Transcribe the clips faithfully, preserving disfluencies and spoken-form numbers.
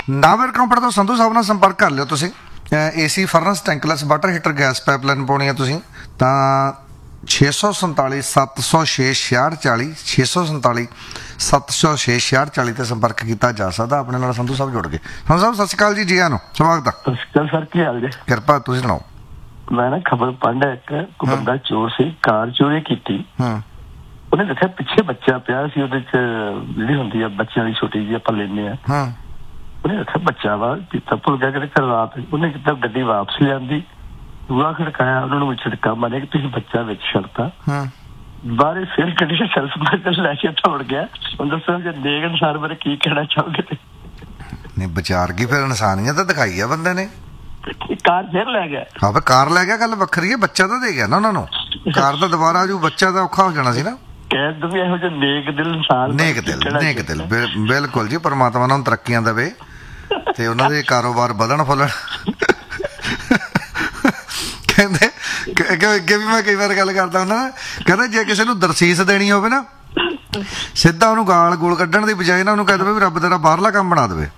ਨਾਵਰ company ਤੋਂ ਸੰਧੂ ਸਾਹਿਬ ਨਾਲ ਸੰਪਰਕ ਕਰ ਲਿਓ ਤੁਸੀਂ। ਏ ਸੀ furnace ਟੈਂਕਲੈਸ water heater gas pipeline ਪਾਉਣੀ ਹੈ ਤੁਸੀਂ ਤਾਂ ਛੇ ਸੌ ਸੰਤਾਲੀ ਸੱਤ ਸੌ ਛੇ ਛਿਆਹਠ ਚਾਲੀ ਛੇ ਸੌ ਸੰਤਾਲੀ ਸੱਤ ਸੌ ਛੇ ਛਿਆਹਠ ਚਾਲੀ 'ਤੇ ਸੰਪਰਕ ਕੀਤਾ ਜਾ ਸਕਦਾ। ਆਪਣੇ ਨਾਲ ਸੰਧੂ ਸਾਹਿਬ ਜੁੜ ਗਏ। ਸੰਧੂ ਸਾਹਿਬ ਸਤਿ ਸ਼੍ਰੀ ਅਕਾਲ ਜੀ, ਜੀ ਆਇਆਂ ਨੂੰ, ਸਵਾਗਤ ਆ। ਸਤਿ ਸ਼੍ਰੀ ਅਕਾਲ ਸਰ, ਕੀ ਹਾਲ ਜੀ? ਕਿਰਪਾ, ਤੁਸੀਂ ਸੁਣਾਓ। ਮੈਂ ਨਾ ਖਬਰ ਪੜ੍ਹ ਇੱਕ ਕੋਈ ਬੰਦਾ ਚੋਰ ਸੀ, ਕਾਰ ਚੋਰੀ ਕੀਤੀ। ਉਹਨੇ ਦੱਸਿਆ ਪਿੱਛੇ ਬੱਚਾ ਪਿਆ ਸੀ, ਉਹਦੇ ਚ ਜਿਹੜੀ ਹੁੰਦੀ ਆ ਬੱਚਿਆਂ ਦੀ ਛੋਟੀ ਜਿਹੀ ਆਪਾਂ ਲੈਂਦੇ ਆ। ਉਹਨੇ ਦੱਸਿਆ ਬੱਚਾ ਵਾ ਪੀਤਾ ਭੁੱਲ ਗਿਆ ਕਿਤੇ ਘਰ ਰਾਤ। ਉਹਨੇ ਕਿਤਾ ਗੱਡੀ ਵਾਪਸ ਲਿਆਂਦੀ, ਬੂਹਾ ਖੜਕਾਇਆ, ਉਹਨਾਂ ਨੂੰ ਝਟਕਾ ਮਾਰਿਆ ਕਿ ਤੁਸੀਂ ਬੱਚਾ ਵਿੱਚ ਛੱਡਤਾ। ਬਾਰੇ ਫਿਰ ਗੱਡੀ ਦੇ ਸੈਲਫ ਲੈ ਕੇ ਦੌੜ ਗਿਆ। ਹੁਣ ਦੱਸੋ ਜੇ ਨੇਕ ਇਨਸਾਨ ਬਾਰੇ ਕੀ ਕਹਿਣਾ ਚਾਹੋਗੇ? ਨਹੀਂ ਵਿਚਾਰ ਗਈ ਫਿਰ, ਇਨਸਾਨੀਅਤ ਤਾਂ ਦਿਖਾਈ ਆ ਬੰਦੇ ਨੇ। ਕਾਰ ਫਿਰ ਲੈ ਗਿਆ। ਹਾਂ ਫਿਰ ਕਾਰ ਲੈ ਗਿਆ, ਗੱਲ ਵੱਖਰੀ ਹੈ। ਬੱਚਾ ਤਾਂ ਦੇ ਗਿਆ ਨਾ ਉਹਨਾਂ ਨੂੰ, ਕਾਰ ਤਾਂ ਦੁਬਾਰਾ ਆਜੂ, ਬੱਚਾ ਤਾਂ ਔਖਾ ਹੋ ਜਾਣਾ ਸੀ ਨਾ। ਕਹਿ ਵੀ ਇਹੋ ਜਿਹੇ ਨੇਕ ਦਿਲ ਇਨਸਾਨ, ਨੇਕ ਦਿਲ ਨੇਕ ਦਿਲ ਬਿਲਕੁਲ ਜੀ। ਪਰਮਾਤਮਾ ਉਹਨਾਂ ਨੂੰ ਤਰੱਕੀਆਂ ਦੇਵੇ ਤੇ ਉਹਨਾਂ ਦੇ ਕਾਰੋਬਾਰ ਵਧਣ ਫੁੱਲਣ। ਕਹਿੰਦੇ ਅੱਗੇ ਵੀ ਮੈਂ ਕਈ ਵਾਰ ਗੱਲ ਕਰਦਾ ਹੁੰਦਾ ਨਾ, ਕਹਿੰਦੇ ਜੇ ਕਿਸੇ ਨੂੰ ਦਰਸੀਸ ਦੇਣੀ ਹੋਵੇ ਨਾ, ਸਿੱਧਾ ਉਹਨੂੰ ਗਾਲ ਗੋਲ ਕੱਢਣ ਦੀ ਬਜਾਏ ਨਾ ਉਹਨੂੰ ਕਹਿ ਦੇਵੇ ਵੀ ਰੱਬ ਤੇਰਾ ਬਾਹਰਲਾ ਕੰਮ ਬਣਾ ਦੇਵੇ।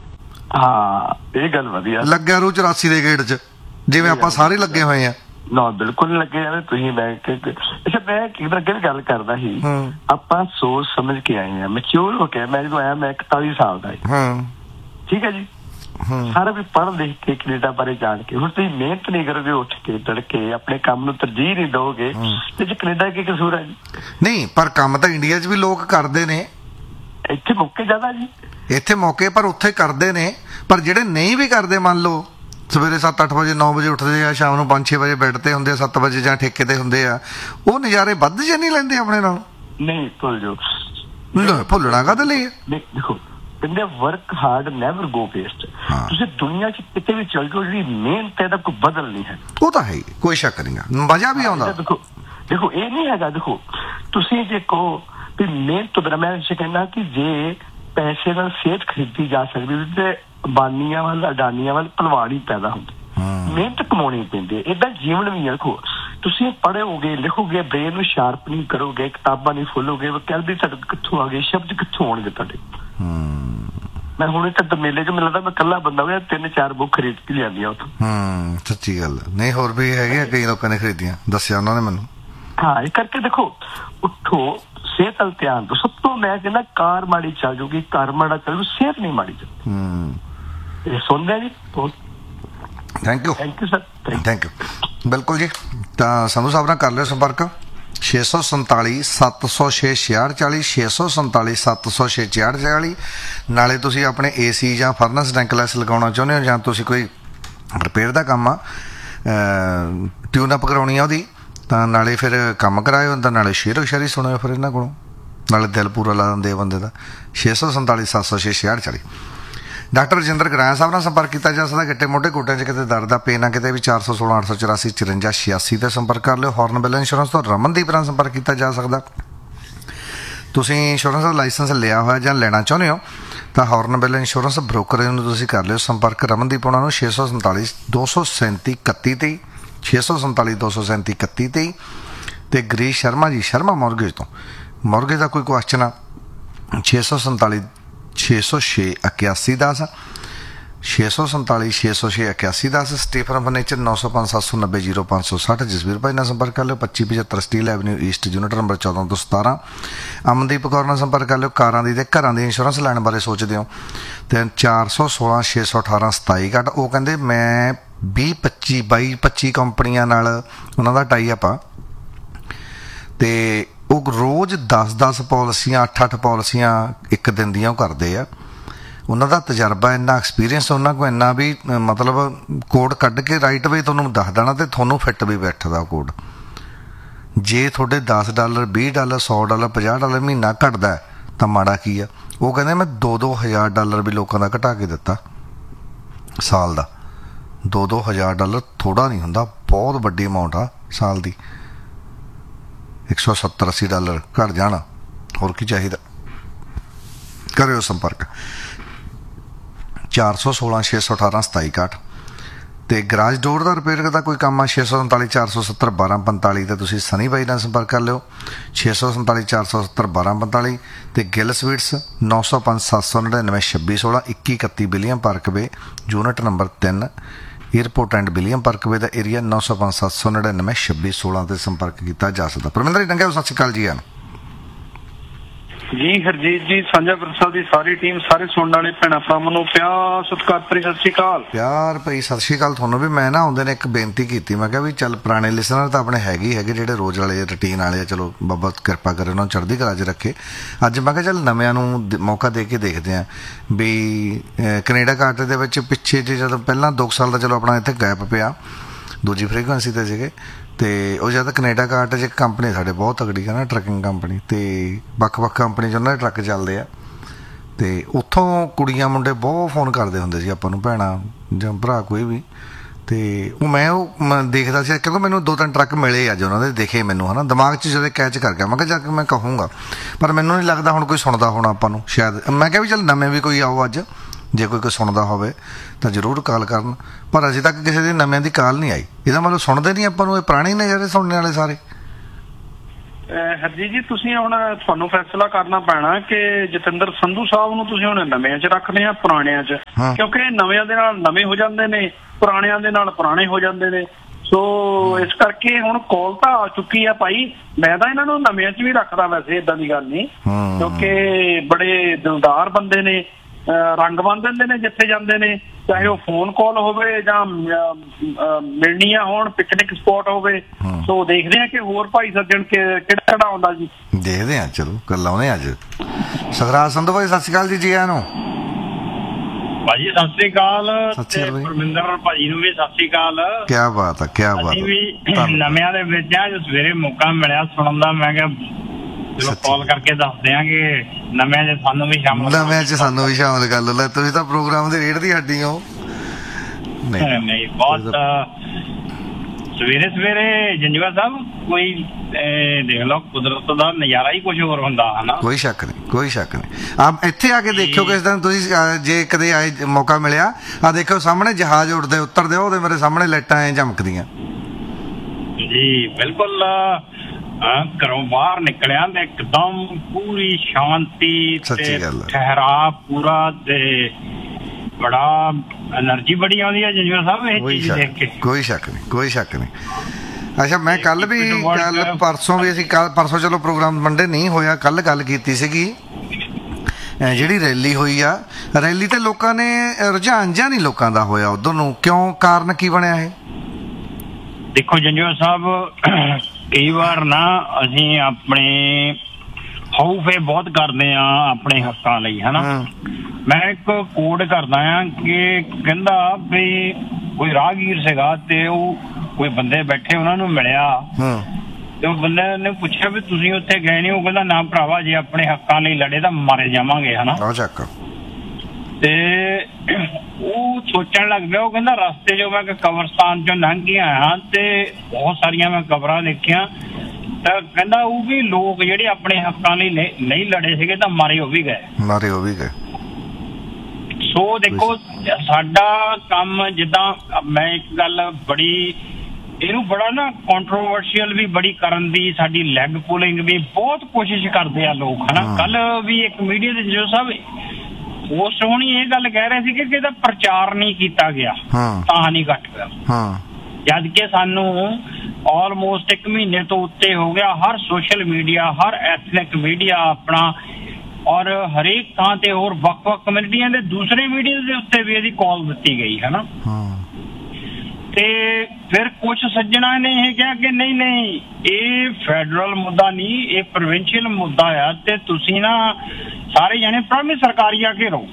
ਹਾਂ ਇਹ ਗੱਲ ਵਧੀਆ। ਲੱਗਿਆ ਰੂ ਚੁਰਾਸੀ ਦੇ ਗੇੜ ਚ, ਜਿਵੇਂ ਆਪਾਂ ਸਾਰੇ ਲੱਗੇ ਹੋਏ ਆ ਨਾ। ਬਿਲਕੁਲ ਲੱਗੇ ਆ ਤੁਸੀਂ। ਮੈਂ ਅੱਛਾ ਮੈਂ ਕਿਹਦੇ ਅੱਗੇ ਵੀ ਗੱਲ ਕਰਦਾ ਸੀ, ਆਪਾਂ ਸੋਚ ਸਮਝ ਕੇ ਆਏ ਆ, ਮੈਚਿਓਰ ਹੋ ਕੇ। ਮੈਂ ਜਦੋਂ ਆਇਆ ਮੈਂ ਇਕਤਾਲੀ ਸਾਲ ਦਾ, ਠੀਕ ਹੈ ਜੀ। ਸਾਰਾ ਵੀ ਪੜ੍ਹ ਲਿਖ ਕੇ ਕੈਨੇਡਾ ਬਾਰੇ ਜਾਣ ਕੇ, ਹੁਣ ਤੁਸੀਂ ਮਿਹਨਤ ਨਹੀਂ ਕਰੋਗੇ, ਉੱਠ ਕੇ ਤੜਕੇ ਆਪਣੇ ਕੰਮ ਨੂੰ ਤਰਜੀਹ ਨਹੀਂ ਦਓਗੇ ਤੇ ਜੇ ਕੈਨੇਡਾ ਕੀ ਕਸੂਰ ਹੈ ਜੀ? ਨਹੀਂ, ਪਰ ਕੰਮ ਤਾਂ ਇੰਡੀਆ ਚ ਵੀ ਲੋਕ ਕਰਦੇ ਨੇ। ਇੱਥੇ ਮੌਕੇ ਜ਼ਿਆਦਾ ਜੀ, ਇੱਥੇ ਮੌਕੇ ਪਰ ਉੱਥੇ ਕਰਦੇ ਨੇ। ਪਰ ਜਿਹੜੇ ਨਹੀਂ ਵੀ ਕਰਦੇ, ਮੰਨ ਲਓ ਸਵੇਰੇ ਸੱਤ ਅੱਠ ਵਜੇ ਨੌ ਵਜੇ ਉੱਠਦੇ ਆ, ਸ਼ਾਮ ਨੂੰ ਪੰਜ ਛੇ ਵਜੇ ਬੈੱਡ ਤੇ ਹੁੰਦੇ ਆ, ਸੱਤ ਵਜੇ ਜਾਂ ਠੇਕੇ ਤੇ ਹੁੰਦੇ ਆ, ਉਹ ਨਜ਼ਾਰੇ ਵੱਧ ਜੇ ਨਹੀਂ ਲੈਂਦੇ ਆਪਣੇ ਨਾਲ? ਨਹੀਂ ਭੁੱਲ ਜਾਓ। ਭੁੱਲਣਾ ਕਾਹਦੇ ਲਈ? ਦੇਖੋ ਕਹਿੰਦੇ ਵਰਕ ਹਾਰਡ ਨੈਵਰ ਗੋ ਵੇਸਟ। ਤੁਸੀਂ ਦੁਨੀਆ ਚ ਕਿਤੇ ਵੀ ਚਲ ਜਾਓ, ਜਿਹੜੀ ਮਿਹਨਤ ਹੈ ਦਾ ਕੋਈ ਬਦਲ ਨਹੀਂ ਹੈ। ਉਹ ਤਾਂ ਹੈ, ਕੋਈ ਸ਼ੱਕ ਨਹੀਂ ਗਾ, ਮਜ਼ਾ ਵੀ ਆਉਂਦਾ। ਦੇਖੋ ਦੇਖੋ ਇਹ ਨਹੀਂ ਹੈਗਾ। ਦੇਖੋ ਤੁਸੀਂ ਜੇ ਕਹੋ ਵੀ ਮਿਹਨਤ ਤੋਂ ਬਿਨਾਂ, ਮੈਂ ਕਹਿੰਦਾ ਕਿ ਜੇ ਪੈਸੇ ਨਾਲ ਸਿਹਤ ਖਰੀਦੀ ਜਾ ਸਕਦੀ ਤੇ ਅੰਬਾਨੀਆਂ ਵੱਲ ਅਡਾਨੀਆਂ ਵੱਲ ਭਲਵਾਨ ਹੀ ਪੈਦਾ ਹੁੰਦੇ। ਮਿਹਨਤ ਕਮਾਉਣੀ ਪੈਂਦੀ। ਏਦਾਂ ਜੀਵਨ ਵੀ ਦੇਖੋ, ਤੁਸੀਂ ਪੜ੍ਹੋਗੇ ਲਿਖੋਗੇ, ਬ੍ਰੇਨ ਨੂੰ ਸ਼ਾਰਪਨਿੰਗ ਕਰੋਗੇ, ਕਿਤਾਬਾਂ ਨਹੀਂ ਖੋਲੋਗੇ, ਵਕੈਬਲਰੀ ਤੁਹਾਡੇ ਕਿੱਥੋਂ ਆ ਗਈ, ਸ਼ਬਦ ਕਿੱਥੋਂ ਆਉਣਗੇ ਤੁਹਾਡੇ? ਮੈਂ ਹੁਣ ਤੱਕ ਮੇਲੇ ਚ ਮੈਨੂੰ ਲੱਗਦਾ ਮੈਂ ਇਕੱਲਾ ਬੰਦਾ ਹੋਇਆ ਤਿੰਨ ਚਾਰ ਬੁੱਕ ਖਰੀਦ ਕੇ ਲਿਆਂਦੀਆਂ ਉੱਥੋਂ। ਹਮ ਸੱਚੀ ਗੱਲ ਨਹੀਂ, ਹੋਰ ਵੀ ਹੈਗੇ ਆ ਕਈ ਲੋਕਾਂ ਨੇ ਖਰੀਦੀਆਂ, ਦੱਸਿਆ ਉਹਨਾਂ ਨੇ ਮੈਨੂੰ। ਹਾਂ ਇਹ ਕਰਕੇ ਦੇਖੋ, ਉੱਠੋ, ਸਿਹਤ ਵੱਲ ਧਿਆਨ ਦਿਓ। ਸਭ ਤੋਂ ਮੈਂ ਕਹਿੰਦਾ ਕਾਰ ਮਾੜੀ ਚੱਲ ਜੂਗੀ, ਘਰ ਮਾੜਾ ਚੱਲ ਜੂ, ਸਿਹਤ ਨਹੀਂ ਮਾੜੀ ਚੱਲ। ਇਹ ਸੁਣਦੇ ਜੀ। Thank you thank you sir, thank you. ਬਿਲਕੁਲ ਜੀ, ਤਾਂ ਸੰਧੂ ਸਾਹਿਬ ਨਾਲ ਕਰ ਲਿਓ ਸੰਪਰਕ। ਛੇ ਸੌ ਸੰਤਾਲੀ ਸੱਤ ਸੌ ਛੇ ਛਿਆਹਠ ਚਾਲੀ ਛੇ ਸੌ ਸੰਤਾਲੀ ਸੱਤ ਸੌ ਛੇ ਛਿਆਹਠ ਚਾਲੀ। ਨਾਲੇ ਤੁਸੀਂ ਆਪਣੇ ਏ ਸੀ ਜਾਂ ਫਰਨਸ ਟੈਂਕਲੈਸ ਲਗਾਉਣਾ ਚਾਹੁੰਦੇ ਹੋ, ਜਾਂ ਤੁਸੀਂ ਕੋਈ ਰਿਪੇਅਰ ਦਾ ਕੰਮ ਆ, ਟਿਊਨ ਅਪ ਕਰਾਉਣੀ ਆ ਉਹਦੀ, ਤਾਂ ਨਾਲੇ ਫਿਰ ਕੰਮ ਕਰਾਇਓ, ਤਾਂ ਨਾਲੇ ਸ਼ੇਰੋ ਸ਼ਾਇਰੀ ਸੁਣਿਓ ਫਿਰ ਇਹਨਾਂ ਕੋਲੋਂ, ਨਾਲੇ ਦਿਲ ਪੂਰਾ ਲਾ ਦਿੰਦੇ ਆ ਬੰਦੇ ਦਾ। ਛੇ ਸੌ ਸੰਤਾਲੀ ਸੱਤ ਸੌ ਛੇ ਛਿਆਹਠ ਚਾਲੀ। ਡਾਕਟਰ ਰਜਿੰਦਰ ਗਰਾਇਆ ਸਾਹਿਬ ਨਾਲ ਸੰਪਰਕ ਕੀਤਾ ਜਾ ਸਕਦਾ। ਗਿੱਟੇ ਮੋਢੇ ਗੋਡਿਆਂ 'ਚ ਕਿਤੇ ਦਰਦ ਆ, ਪੇਨ ਆ ਕਿਤੇ ਵੀ, ਚਾਰ ਸੌ ਸੋਲਾਂ ਅੱਠ ਸੌ ਚੁਰਾਸੀ ਚੁਰੰਜਾ ਛਿਆਸੀ 'ਤੇ ਸੰਪਰਕ ਕਰ ਲਿਓ। ਹੌਰਨਬਿਲ ਇੰਸ਼ੋਰੈਂਸ ਤੋਂ ਰਮਨਦੀਪ ਨਾਲ ਸੰਪਰਕ ਕੀਤਾ ਜਾ ਸਕਦਾ। ਤੁਸੀਂ ਇੰਸ਼ੋਰੈਂਸ ਦਾ ਲਾਇਸੈਂਸ ਲਿਆ ਹੋਇਆ ਜਾਂ ਲੈਣਾ ਚਾਹੁੰਦੇ ਹੋ ਤਾਂ ਹੌਰਨਬਿਲ ਇੰਸ਼ੋਰੈਂਸ ਬ੍ਰੋਕਰੇਜ ਨੂੰ ਤੁਸੀਂ ਕਰ ਲਿਓ ਸੰਪਰਕ। ਰਮਨਦੀਪ ਉਹਨਾਂ ਨੂੰ ਛੇ ਸੌ ਸੰਤਾਲੀ ਦੋ ਸੌ ਸੈਂਤੀ ਇਕੱਤੀ ਤੇਈ ਛੇ ਸੌ ਸੰਤਾਲੀ ਦੋ ਸੌ ਸੈਂਤੀ ਇਕੱਤੀ ਤੇਈ। ਅਤੇ ਗਰੀਸ਼ ਸ਼ਰਮਾ ਜੀ, ਸ਼ਰਮਾ ਮੋਰਗੇਜ ਤੋਂ, ਮੋਰਗੇਜ ਦਾ ਕੋਈ ਕੁਐਸਚਨ ਆ, ਛੇ ਸੌ ਸੰਤਾਲੀ ਛੇ ਸੌ ਛੇ ਇਕਿਆਸੀ ਦਸ ਛੇ ਸੌ ਸੰਤਾਲੀ ਛੇ ਸੌ ਛੇ ਇਕਿਆਸੀ ਦਸ। ਸਟੀਫਨ ਫਰਨੀਚਰ ਨੌ ਸੌ ਪੰਜ ਸੱਤ ਸੌ ਨੱਬੇ ਜੀਰੋ ਪੰਜ ਸੌ ਸੱਠ। ਜਸਵੀਰ ਭਾਈ ਨਾਲ ਸੰਪਰਕ ਕਰ ਲਿਓ ਪੱਚੀ ਪਝੱਤਰ steel avenue East, unit number ਚੌਦਾਂ ਤੋਂ ਸਤਾਰਾਂ। ਅਮਨਦੀਪ ਕੌਰ ਨਾਲ ਸੰਪਰਕ ਕਰ ਲਿਓ, ਕਾਰਾਂ ਦੀ ਅਤੇ ਘਰਾਂ ਦੀ ਇੰਸ਼ੋਰੈਂਸ ਲੈਣ ਬਾਰੇ ਸੋਚਦੇ ਹੋ। ਅਤੇ ਚਾਰ ਸੌ ਸੋਲਾਂ ਛੇ ਸੌ ਅਠਾਰਾਂ ਸਤਾਈ ਘੱਟ। ਉਹ ਕਹਿੰਦੇ ਮੈਂ ਵੀਹ ਪੱਚੀ ਬਾਈ ਪੱਚੀ ਕੰਪਨੀਆਂ ਨਾਲ ਉਹਨਾਂ ਦਾ ਟਾਈ ਅਪ ਆ, ਅਤੇ ਉਹ ਰੋਜ਼ ਦਸ ਦਸ ਪਾਲਿਸੀਆਂ ਅੱਠ ਅੱਠ ਪਾਲਿਸੀਆਂ ਇੱਕ ਦਿਨ ਦੀਆਂ ਉਹ ਕਰਦੇ ਆ। ਉਹਨਾਂ ਦਾ ਤਜਰਬਾ ਇੰਨਾ, ਐਕਸਪੀਰੀਅੰਸ ਉਹਨਾਂ ਕੋਲ ਇੰਨਾ ਵੀ, ਮਤਲਬ ਕੋਡ ਕੱਢ ਕੇ ਰਾਈਟ ਵੇ ਤੁਹਾਨੂੰ ਦੱਸ ਦੇਣਾ ਅਤੇ ਤੁਹਾਨੂੰ ਫਿੱਟ ਵੀ ਬੈਠਦਾ ਕੋਡ। ਜੇ ਤੁਹਾਡੇ ਦਸ ਡਾਲਰ ਵੀਹ ਡਾਲਰ ਸੌ ਡਾਲਰ ਪੰਜਾਹ ਡਾਲਰ ਮਹੀਨਾ ਘਟਦਾ ਤਾਂ ਮਾੜਾ ਕੀ ਆ। ਉਹ ਕਹਿੰਦੇ ਮੈਂ ਦੋ ਦੋ ਹਜ਼ਾਰ ਡਾਲਰ ਵੀ ਲੋਕਾਂ ਦਾ ਘਟਾ ਕੇ ਦਿੱਤਾ ਸਾਲ ਦਾ। ਦੋ ਦੋ ਹਜ਼ਾਰ ਡਾਲਰ ਥੋੜ੍ਹਾ ਨਹੀਂ ਹੁੰਦਾ, ਬਹੁਤ ਵੱਡੀ ਅਮਾਊਂਟ ਆ ਸਾਲ ਦੀ। ਇੱਕ ਸੌ ਸੱਤਰ ਅੱਸੀ ਡਾਲਰ ਘੱਟ ਜਾਣਾ, ਹੋਰ ਕੀ ਚਾਹੀਦਾ। ਕਰਿਓ ਸੰਪਰਕ ਚਾਰ ਸੌ ਸੋਲਾਂ ਛੇ ਸੌ ਅਠਾਰਾਂ ਸਤਾਈ ਇਕਾਹਠ। ਤੇ ਗਰਾਜ ਡੋਰ ਦਾ ਰਿਪੇਅਰ ਦਾ ਕੋਈ ਕੰਮ ਆ ਛੇ ਸੌ ਸੰਤਾਲੀ ਚਾਰ ਸੌ ਸੱਤਰ ਬਾਰਾਂ ਪੰਤਾਲੀ ਤੇ ਤੁਸੀਂ ਸਨੀ ਬਾਈ ਨਾਲ ਸੰਪਰਕ ਕਰ ਲਿਓ ਛੇ ਸੌ ਸੰਤਾਲੀ ਚਾਰ ਸੌ ਸੱਤਰ ਬਾਰਾਂ ਪੰਤਾਲੀ ਤੇ ਗਿੱਲ ਸਵੀਟਸ ਨੌ ਸੌ ਪੰਜ ਸੱਤ ਸੌ ਨੜਿਨਵੇਂ ਛੱਬੀ ਸੋਲਾਂ ਇੱਕੀ ਇਕੱਤੀ ਵਿਲੀਅਮ ਪਾਰਕ ਵੇ ਯੂਨਿਟ ਨੰਬਰ ਤਿੰਨ airport and William park way the area ਨੌ ਸੌ ਪੰਜ ਸੱਤ ਸੌ ਨੜਿਨਵੇਂ ਛੱਬੀ ਸੋਲਾਂ ਤੇ ਸੰਪਰਕ ਕੀਤਾ ਜਾ ਸਕਦਾ। ਪਰਮਿੰਦਰ ਜੀ ਡੰਗਿਆ ਸਤਿ ਸ਼੍ਰੀ ਅਕਾਲ ਜੀ। ਜੀ ਹਰਜੀਤ ਜੀ ਸਾਂਝਾ ਵਿਰਸਾ ਦੀ ਸਾਰੀ ਟੀਮ ਸਾਰੇ ਸੁਣਨ ਵਾਲੇ ਭੈਣਾਂ ਭਰਾਵਾਂ ਨੂੰ ਪਿਆਰ ਸਤਿਕਾਰ ਭਰੀ ਸਤਿ ਸ਼੍ਰੀ ਅਕਾਲ। ਪਿਆਰ ਭਈ ਸਤਿ ਸ਼੍ਰੀ ਅਕਾਲ ਤੁਹਾਨੂੰ ਵੀ। ਮੈਂ ਨਾ ਆਉਂਦੇ ਨੇ ਇੱਕ ਬੇਨਤੀ ਕੀਤੀ, ਮੈਂ ਕਿਹਾ ਵੀ ਚੱਲ ਪੁਰਾਣੇ ਲਿਸਨਰ ਤਾਂ ਆਪਣੇ ਹੈਗੇ ਹੀ ਹੈਗੇ ਜਿਹੜੇ ਰੋਜ਼ ਵਾਲੇ ਰੂਟੀਨ ਵਾਲੇ ਆ, ਚਲੋ ਬਾਬਾ ਕਿਰਪਾ ਕਰੇ ਉਹਨਾਂ ਨੂੰ ਚੜ੍ਹਦੀ ਕਲਾ 'ਚ ਰੱਖੇ। ਅੱਜ ਮੈਂ ਕਿਹਾ ਚੱਲ ਨਵਿਆਂ ਨੂੰ ਮੌਕਾ ਦੇ ਕੇ ਦੇਖਦੇ ਹਾਂ ਵੀ ਕੈਨੇਡਾ ਕਾਰਟ ਦੇ ਵਿੱਚ ਪਿੱਛੇ ਜੇ ਜਦੋਂ ਪਹਿਲਾਂ ਦੋ ਸਾਲ ਦਾ ਚਲੋ ਆਪਣਾ ਇੱਥੇ ਗੈਪ ਪਿਆ ਦੂਜੀ ਫ੍ਰੀਕੁਐਂਸੀ 'ਤੇ ਸੀਗੇ ਤੇ ਉਹ ਜਦ ਕੈਨੇਡਾ ਕਾਰਟ 'ਚ ਇੱਕ ਕੰਪਨੀ ਸਾਡੇ ਬਹੁਤ ਤਗੜੀ ਹੈ ਨਾ ਟਰੱਕਿੰਗ ਕੰਪਨੀ, ਤੇ ਵੱਖ-ਵੱਖ ਕੰਪਨੀ 'ਚ ਉਹਨਾਂ ਦੇ ਟਰੱਕ ਚੱਲਦੇ ਆ ਤੇ ਉੱਥੋਂ ਕੁੜੀਆਂ ਮੁੰਡੇ ਬਹੁਤ ਫੋਨ ਕਰਦੇ ਹੁੰਦੇ ਸੀ ਆਪਾਂ ਨੂੰ, ਭੈਣਾਂ ਜਾਂ ਭਰਾ ਕੋਈ ਵੀ। ਤੇ ਉਹ ਮੈਂ ਉਹ ਮੈਂ ਦੇਖਦਾ ਸੀ ਕਿਉਂਕਿ ਮੈਨੂੰ ਦੋ ਤਿੰਨ ਟਰੱਕ ਮਿਲੇ ਅੱਜ ਉਹਨਾਂ ਦੇ ਦੇਖੇ ਮੈਨੂੰ ਹੈ ਨਾ ਦਿਮਾਗ 'ਚ ਜਦੋਂ ਕੈਚ ਕਰ ਗਿਆ। ਮੈਂ ਕਿਹਾ ਜਾ ਕੇ ਮੈਂ ਕਹੂੰਗਾ ਪਰ ਮੈਨੂੰ ਨਹੀਂ ਲੱਗਦਾ ਹੁਣ ਕੋਈ ਸੁਣਦਾ ਹੋਣਾ ਆਪਾਂ ਨੂੰ ਸ਼ਾਇਦ। ਮੈਂ ਕਿਹਾ ਵੀ ਚੱਲ ਨਵੇਂ ਵੀ ਕੋਈ ਆਓ ਅੱਜ, ਜੇ ਕੋਈ ਕੋਈ ਸੁਣਦਾ ਹੋਵੇ ਤਾਂ ਜ਼ਰੂਰ ਕਾਲ ਕਰਨ, ਪਰ ਅਜੇ ਤੱਕ ਕਿਸੇ ਦੀ ਨਵਿਆਂ ਦੀ ਕਾਲ ਨਹੀਂ ਆਈ। ਇਹਦਾ ਮਤਲਬ ਸੁਣਦੇ ਨਹੀਂ ਆਪਾਂ ਨੂੰ, ਇਹ ਪੁਰਾਣੇ ਨੇ ਜਿਹੜੇ ਸੁਣਨੇ ਵਾਲੇ ਸਾਰੇ। ਹਰਜੀਤ ਜੀ ਤੁਸੀਂ ਹੁਣ ਤੁਹਾਨੂੰ ਫੈਸਲਾ ਕਰਨਾ ਪੈਣਾ ਕਿ ਜਤਿੰਦਰ ਸੰਧੂ ਸਾਹਿਬ ਨੂੰ ਤੁਸੀਂ ਹੁਣ ਨਵਿਆਂ 'ਚ ਰੱਖਦੇ ਆ ਪੁਰਾਣਿਆਂ 'ਚ, ਕਿਉਂਕਿ ਨਵਿਆਂ ਦੇ ਨਾਲ ਨਵੇਂ ਹੋ ਜਾਂਦੇ ਨੇ, ਪੁਰਾਣਿਆਂ ਦੇ ਨਾਲ ਪੁਰਾਣੇ ਹੋ ਜਾਂਦੇ ਨੇ। ਸੋ ਇਸ ਕਰਕੇ ਹੁਣ ਕਾਲ ਤਾਂ ਆ ਚੁੱਕੀ ਆ ਭਾਈ। ਮੈਂ ਤਾਂ ਇਹਨਾਂ ਨੂੰ ਨਵਿਆਂ 'ਚ ਵੀ ਰੱਖਦਾ, ਵੈਸੇ ਏਦਾਂ ਦੀ ਗੱਲ ਨਹੀਂ, ਕਿਉਂਕਿ ਬੜੇ ਦਿਲਦਾਰ ਬੰਦੇ ਨੇ, ਰੰਗ ਬੰਨ ਦਿੰਦੇ ਨੇ ਜਿੱਥੇ ਜਾਂਦੇ ਨੇ, ਚਾਹੇ ਉਹ ਫੋਨ ਕਾਲ ਹੋਵੇ ਜਾਂ ਮਿਲਣੀਆਂ ਹੋਣ, ਪਿਕਨਿਕ ਸਪੌਟ ਹੋਵੇ। ਸੋ ਦੇਖਦੇ ਆ ਕਿ ਹੋਰ ਭਾਈ ਸੱਜਣ ਕਿਹੜਾ ਕਿਹੜਾ ਆਉਂਦਾ ਜੀ, ਦੇਖਦੇ ਆ। ਚਲੋ ਕੱਲ ਆਉਣੇ ਅੱਜ। ਸਖਰਾਜ ਸੰਧੂ ਭਾਈ ਸਤਿ ਸ਼੍ਰੀ ਅਕਾਲ ਜੀ। ਜੀ ਆਇਆਂ ਨੂੰ ਭਾਜੀ ਸਤਿ ਸ੍ਰੀ ਅਕਾਲ ਤੇ ਪਰਮਿੰਦਰ ਭਾਜੀ ਨੂੰ ਵੀ ਸਤਿ ਸ੍ਰੀ ਅਕਾਲ। ਕੀ ਬਾਤ ਹੈ, ਕੀ ਬਾਤ ਹੈ। ਵੀ ਨਵਿਆਂ ਦੇ ਵਿੱਚ ਆ, ਜੋ ਸਵੇਰੇ ਮੌਕਾ ਮਿਲਿਆ ਸੁਣਨ ਦਾ, ਮੈਂ ਕਿਹਾ ਚਲੋ ਕਾਲ ਕਰਕੇ ਦੱਸਦੇ ਆ ਕਿ ਨਵਿਆਂ 'ਚ ਸਾਨੂੰ ਵੀ ਸ਼ਾਮਲ ਨਵਿਆਂ 'ਚ ਸਾਨੂੰ ਵੀ ਸ਼ਾਮਲ ਕਰ ਲਓ। ਤੁਸੀਂ ਤਾਂ ਪ੍ਰੋਗਰਾਮ ਦੇ ਰੇਟ ਦੀ ਹੱਡੀ ਹੋ। ਨਹੀਂ ਬਹੁਤ ਸਵੇਰੇ ਸਵੇਰੇ ਜੰਜਵਾ ਸਾਹਿਬ ਕੋਈ ਦੇਖ ਲਓ ਕੁਦਰਤ ਦਾ ਨਜ਼ਾਰਾ ਹੀ ਕੁਝ ਹੋਰ ਹੁੰਦਾ ਹਨਾ। ਕੋਈ ਸ਼ੱਕ ਨਹੀਂ, ਕੋਈ ਸ਼ੱਕ ਨਹੀਂ। ਆਪ ਇੱਥੇ ਆ ਕੇ ਦੇਖਿਓ ਕਿਸ ਦਿਨ ਤੁਸੀਂ, ਜੇ ਕਦੇ ਆਏ ਮੌਕਾ ਮਿਲਿਆ ਆ ਦੇਖਿਓ ਸਾਹਮਣੇ ਜਹਾਜ਼ ਉੱਡਦੇ ਉਤਰਦੇ, ਉਹਦੇ ਮੇਰੇ ਸਾਹਮਣੇ ਲਾਈਟਾਂ ਐ ਝਮਕਦੀਆਂ। ਜੀ ਬਿਲਕੁਲ। ਘਰੋਂ ਬਾਹਰ ਨਿਕਲਿਆ ਤੇ ਇੱਕਦਮ ਪੂਰੀ ਸ਼ਾਂਤੀ ਤੇ ਠਹਿਰਾਅ ਪੂਰਾ ਤੇ ਬੜਾ એનર્ਜੀ ਬੜੀ ਆਉਂਦੀ ਹੈ ਜੰਜਵਾ ਸਾਹਿਬ ਇਹ ਚੀਜ਼ ਦੇਖ ਕੇ। ਕੋਈ ਸ਼ੱਕ ਨਹੀਂ, ਕੋਈ ਸ਼ੱਕ ਨਹੀਂ। ਅੱਛਾ ਮੈਂ ਕੱਲ ਵੀ ਕੱਲ ਪਰਸੋਂ ਵੀ ਅਸੀਂ ਕੱਲ ਪਰਸੋਂ ਚਲੋ ਪ੍ਰੋਗਰਾਮ ਮੰਡੇ ਨਹੀਂ ਹੋਇਆ, ਕੱਲ ਗੱਲ ਕੀਤੀ ਸੀਗੀ ਜਿਹੜੀ ਰੈਲੀ ਹੋਈ ਆ, ਰੈਲੀ ਤੇ ਲੋਕਾਂ ਨੇ ਰੁਝਾਨ ਜਿਹਾ ਨਹੀਂ ਲੋਕਾਂ ਦਾ ਹੋਇਆ ਉਧਰ ਨੂੰ, ਕਿਉਂ? ਕਾਰਨ ਕੀ ਬਣਿਆ ਇਹ? ਦੇਖੋ ਜੰਜਵਾ ਸਾਹਿਬ ਕਈ ਵਾਰ ਨਾ ਅਸੀਂ ਆਪਣੇ ਹੌਫੇ ਬਹੁਤ ਕਰਦੇ ਆ ਆਪਣੇ ਹੱਕਾਂ ਲਈ ਹਨਾ। ਮੈਂ ਇੱਕ ਕੋਡ ਕਰਦਾ ਆ ਕਿ ਕਹਿੰਦਾ ਵੀ ਕੋਈ ਰਾਹਗੀਰ ਸੀਗਾ ਤੇ ਉਹ ਕੋਈ ਬੰਦੇ ਬੈਠੇ ਉਹਨਾਂ ਨੂੰ ਮਿਲਿਆ ਤੇ ਉਹ ਬੰਦੇ ਨੇ ਪੁੱਛਿਆ ਵੀ ਤੁਸੀਂ ਉੱਥੇ ਗਏ ਨਹੀਂ? ਉਹ ਕਹਿੰਦਾ ਨਾ ਭਰਾਵਾ, ਜੇ ਆਪਣੇ ਹੱਕਾਂ ਲਈ ਲੜੇ ਤਾਂ ਮਾਰੇ ਜਾਵਾਂਗੇ ਹਨਾ। ਤੇ ਉਹ ਸੋਚਣ ਲੱਗ ਪਿਆ, ਉਹ ਕਹਿੰਦਾ ਰਸਤੇ 'ਚੋਂ ਮੈਂ ਕਬਰਸਤਾਨ 'ਚੋਂ ਲੰਘ ਕੇ ਆਇਆ ਤੇ ਬਹੁਤ ਸਾਰੀਆਂ ਮੈਂ ਕਬਰਾਂ ਦੇਖੀਆਂ, ਤਾਂ ਕਹਿੰਦਾ ਉਹ ਵੀ ਲੋਕ ਜਿਹੜੇ ਆਪਣੇ ਹੱਕਾਂ ਲਈ ਨਹੀਂ ਲੜੇ ਸੀਗੇ ਤਾਂ ਮਾਰੇ ਹੋ ਵੀ ਗਏ, ਮਾਰੇ ਹੋ ਵੀ ਗਏ। ਸੋ ਦੇਖੋ ਸਾਡਾ ਕੰਮ, ਜਿੱਦਾਂ ਮੈਂ ਇੱਕ ਗੱਲ ਬੜੀ ਇਹਨੂੰ ਬੜਾ ਨਾ ਕੰਟਰੋਵਰਸ਼ੀਅਲ ਵੀ ਬੜੀ ਕਰਨ ਦੀ, ਸਾਡੀ ਲੈਗ ਪੁਲਿੰਗ ਵੀ ਬਹੁਤ ਕੋਸ਼ਿਸ਼ ਕਰਦੇ ਆ ਲੋਕ ਹਨਾ। ਕੱਲ ਵੀ ਇੱਕ ਮੀਡੀਆ ਦੇ ਜੋ ਸਾਹਿਬ ਉਸ ਹੋਣੀ ਇਹ ਗੱਲ ਕਹਿ ਰਹੇ ਸੀ ਕਿ ਇਹਦਾ ਪ੍ਰਚਾਰ ਨਹੀਂ ਕੀਤਾ ਗਿਆ ਤਾਂ ਨਹੀਂ ਘੱਟ ਗਿਆ, ਜਦ ਕਿ ਸਾਨੂੰ ਆਲਮੋਸਟ ਇੱਕ ਮਹੀਨੇ ਤੋਂ ਉੱਤੇ ਹੋ ਗਿਆ ਹਰ ਸੋਸ਼ਲ ਮੀਡੀਆ, ਹਰ ਐਥਨਿਕ ਮੀਡੀਆ ਆਪਣਾ, ਔਰ ਹਰੇਕ ਥਾਂ ਤੇ ਹੋਰ ਵੱਖ ਵੱਖ ਕਮਿਊਨਿਟੀਆਂ ਦੇ ਦੂਸਰੇ ਮੀਡੀਆ ਦੇ ਉੱਤੇ ਵੀ ਇਹਦੀ ਕਾਲ ਦਿੱਤੀ ਗਈ ਹੈ ਨਾ। ਤੇ ਫਿਰ ਕੁਝ ਸੱਜਣਾ ਨੇ ਇਹ ਕਿਹਾ ਕਿ ਨਹੀਂ ਨਹੀਂ ਇਹ ਫੈਡਰਲ ਮੁੱਦਾ ਨਹੀਂ, ਇਹ ਪ੍ਰੋਵਿੰਸ਼ੀਅਲ ਮੁੱਦਾ ਆ ਤੇ ਤੁਸੀਂ ਨਾ ਸਾਰੇ ਜਾਣੇ ਪ੍ਰਾਇਮਰੀ ਸਰਕਾਰੀ ਆ ਕੇ ਰਹੋ।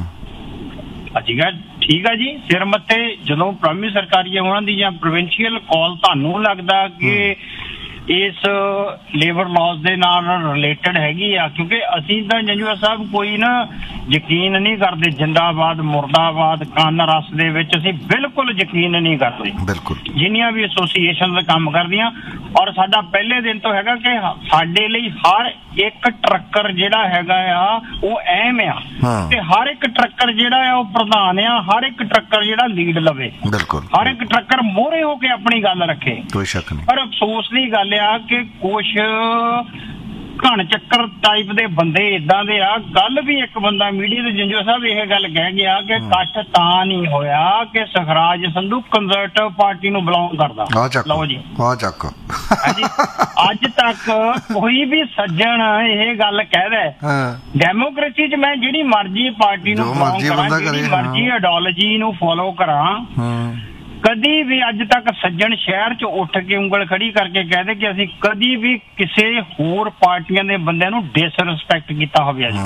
ਠੀਕ ਹੈ ਠੀਕ ਆ ਜੀ, ਸਿਰ ਮੱਥੇ ਜਦੋਂ ਪ੍ਰਾਇਮਰੀ ਸਰਕਾਰੀ ਹੋਣਾ ਦੀ ਜਾਂ ਪ੍ਰੋਵਿੰਸ਼ੀਅਲ ਕਾਲ ਤੁਹਾਨੂੰ ਲੱਗਦਾ ਕਿ ਇਸ ਲੇਬਰ ਲਾਜ਼ ਦੇ ਨਾਲ ਰਿਲੇਟਡ ਹੈਗੀ ਆ, ਕਿਉਂਕਿ ਅਸੀਂ ਤਾਂ ਜੰਜੂਆ ਸਾਹਿਬ ਕੋਈ ਨਾ ਯਕੀਨ ਨਹੀਂ ਕਰਦੇ। ਜਿੰਦਾਬਾਦ ਮੁਰਦਾਬਾਦ ਕੰਨ ਰਸ ਦੇ ਵਿੱਚ ਅਸੀਂ ਬਿਲਕੁਲ ਯਕੀਨ ਨਹੀਂ ਕਰਦੇ। ਬਿਲਕੁਲ ਜਿੰਨੀਆਂ ਵੀ ਐਸੋਸੀਏਸ਼ਨ ਕੰਮ ਕਰਦੀਆਂ, ਔਰ ਸਾਡਾ ਪਹਿਲੇ ਦਿਨ ਤੋਂ ਹੈਗਾ ਕਿ ਸਾਡੇ ਲਈ ਹਰ ਇੱਕ ਟਰੱਕਰ ਜਿਹੜਾ ਹੈਗਾ ਆ ਉਹ ਅਹਿਮ ਆ, ਤੇ ਹਰ ਇੱਕ ਟਰੱਕਰ ਜਿਹੜਾ ਆ ਉਹ ਪ੍ਰਧਾਨ ਆ, ਹਰ ਇੱਕ ਟਰੱਕਰ ਜਿਹੜਾ ਲੀਡ ਲਵੇ, ਬਿਲਕੁਲ ਹਰ ਇੱਕ ਟਰੱਕਰ ਮੋਹਰੇ ਹੋ ਕੇ ਆਪਣੀ ਗੱਲ ਰੱਖੇ। ਕੋਈ ਸ਼ੱਕ ਨਹੀਂ। ਪਰ ਅਫਸੋਸ ਦੀ ਗੱਲ ਆ ਕਿ ਕੁਛ ਘਣ ਚੱਕਰ ਟਾਈਪ ਦੇ ਬੰਦੇ ਇਦਾਂ ਦੇ ਆ। ਕੱਲ ਵੀ ਇੱਕ ਬੰਦਾ ਮੀਡੀਆ ਦੇ ਜੰਜੋ ਸਾਹਿਬ ਇਹ ਗੱਲ ਕਹਿ ਗਿਆ ਕਿ ਇਕੱਠ ਤਾਂ ਨਹੀਂ ਹੋਇਆ ਕਿ ਸੁਖਰਾਜ ਸੰਧੂ ਕੰਜ਼ਰਵੇਟਿਵ ਪਾਰਟੀ ਨੂੰ ਬਿਲੋਂਗ ਕਰਦਾ। ਲਓ ਜੀ ਆ ਚੱਕ ਹਾਂਜੀ, ਅੱਜ ਤੱਕ ਕੋਈ ਵੀ ਸੱਜਣ ਇਹ ਗੱਲ ਕਹਿਦਾ ਡੈਮੋਕ੍ਰੇਸੀ 'ਚ ਮੈਂ ਜਿਹੜੀ ਮਰਜ਼ੀ ਪਾਰਟੀ ਨੂੰ ਬਿਲੋਂਗ ਕਰਾਂ, ਜਿਹੜੀ ਮਰਜ਼ੀ ਆਈਡੀਓਲੋਜੀ ਨੂੰ ਫੋਲੋ ਕਰਾਂ, ਕਦੀ ਵੀ ਅੱਜ ਤੱਕ ਸੱਜਣ ਸ਼ਹਿਰ 'ਚ ਉੱਠ ਕੇ ਉਂਗਲ ਖੜੀ ਕਰਕੇ ਕਹਦੇ ਕਿ ਅਸੀਂ ਕਦੀ ਵੀ ਕਿਸੇ ਹੋਰ ਪਾਰਟੀਆਂ ਦੇ ਬੰਦਿਆਂ ਨੂੰ ਡਿਸਰਿਸਪੈਕਟ ਕੀਤਾ ਹੋਵੇ ਅੱਜ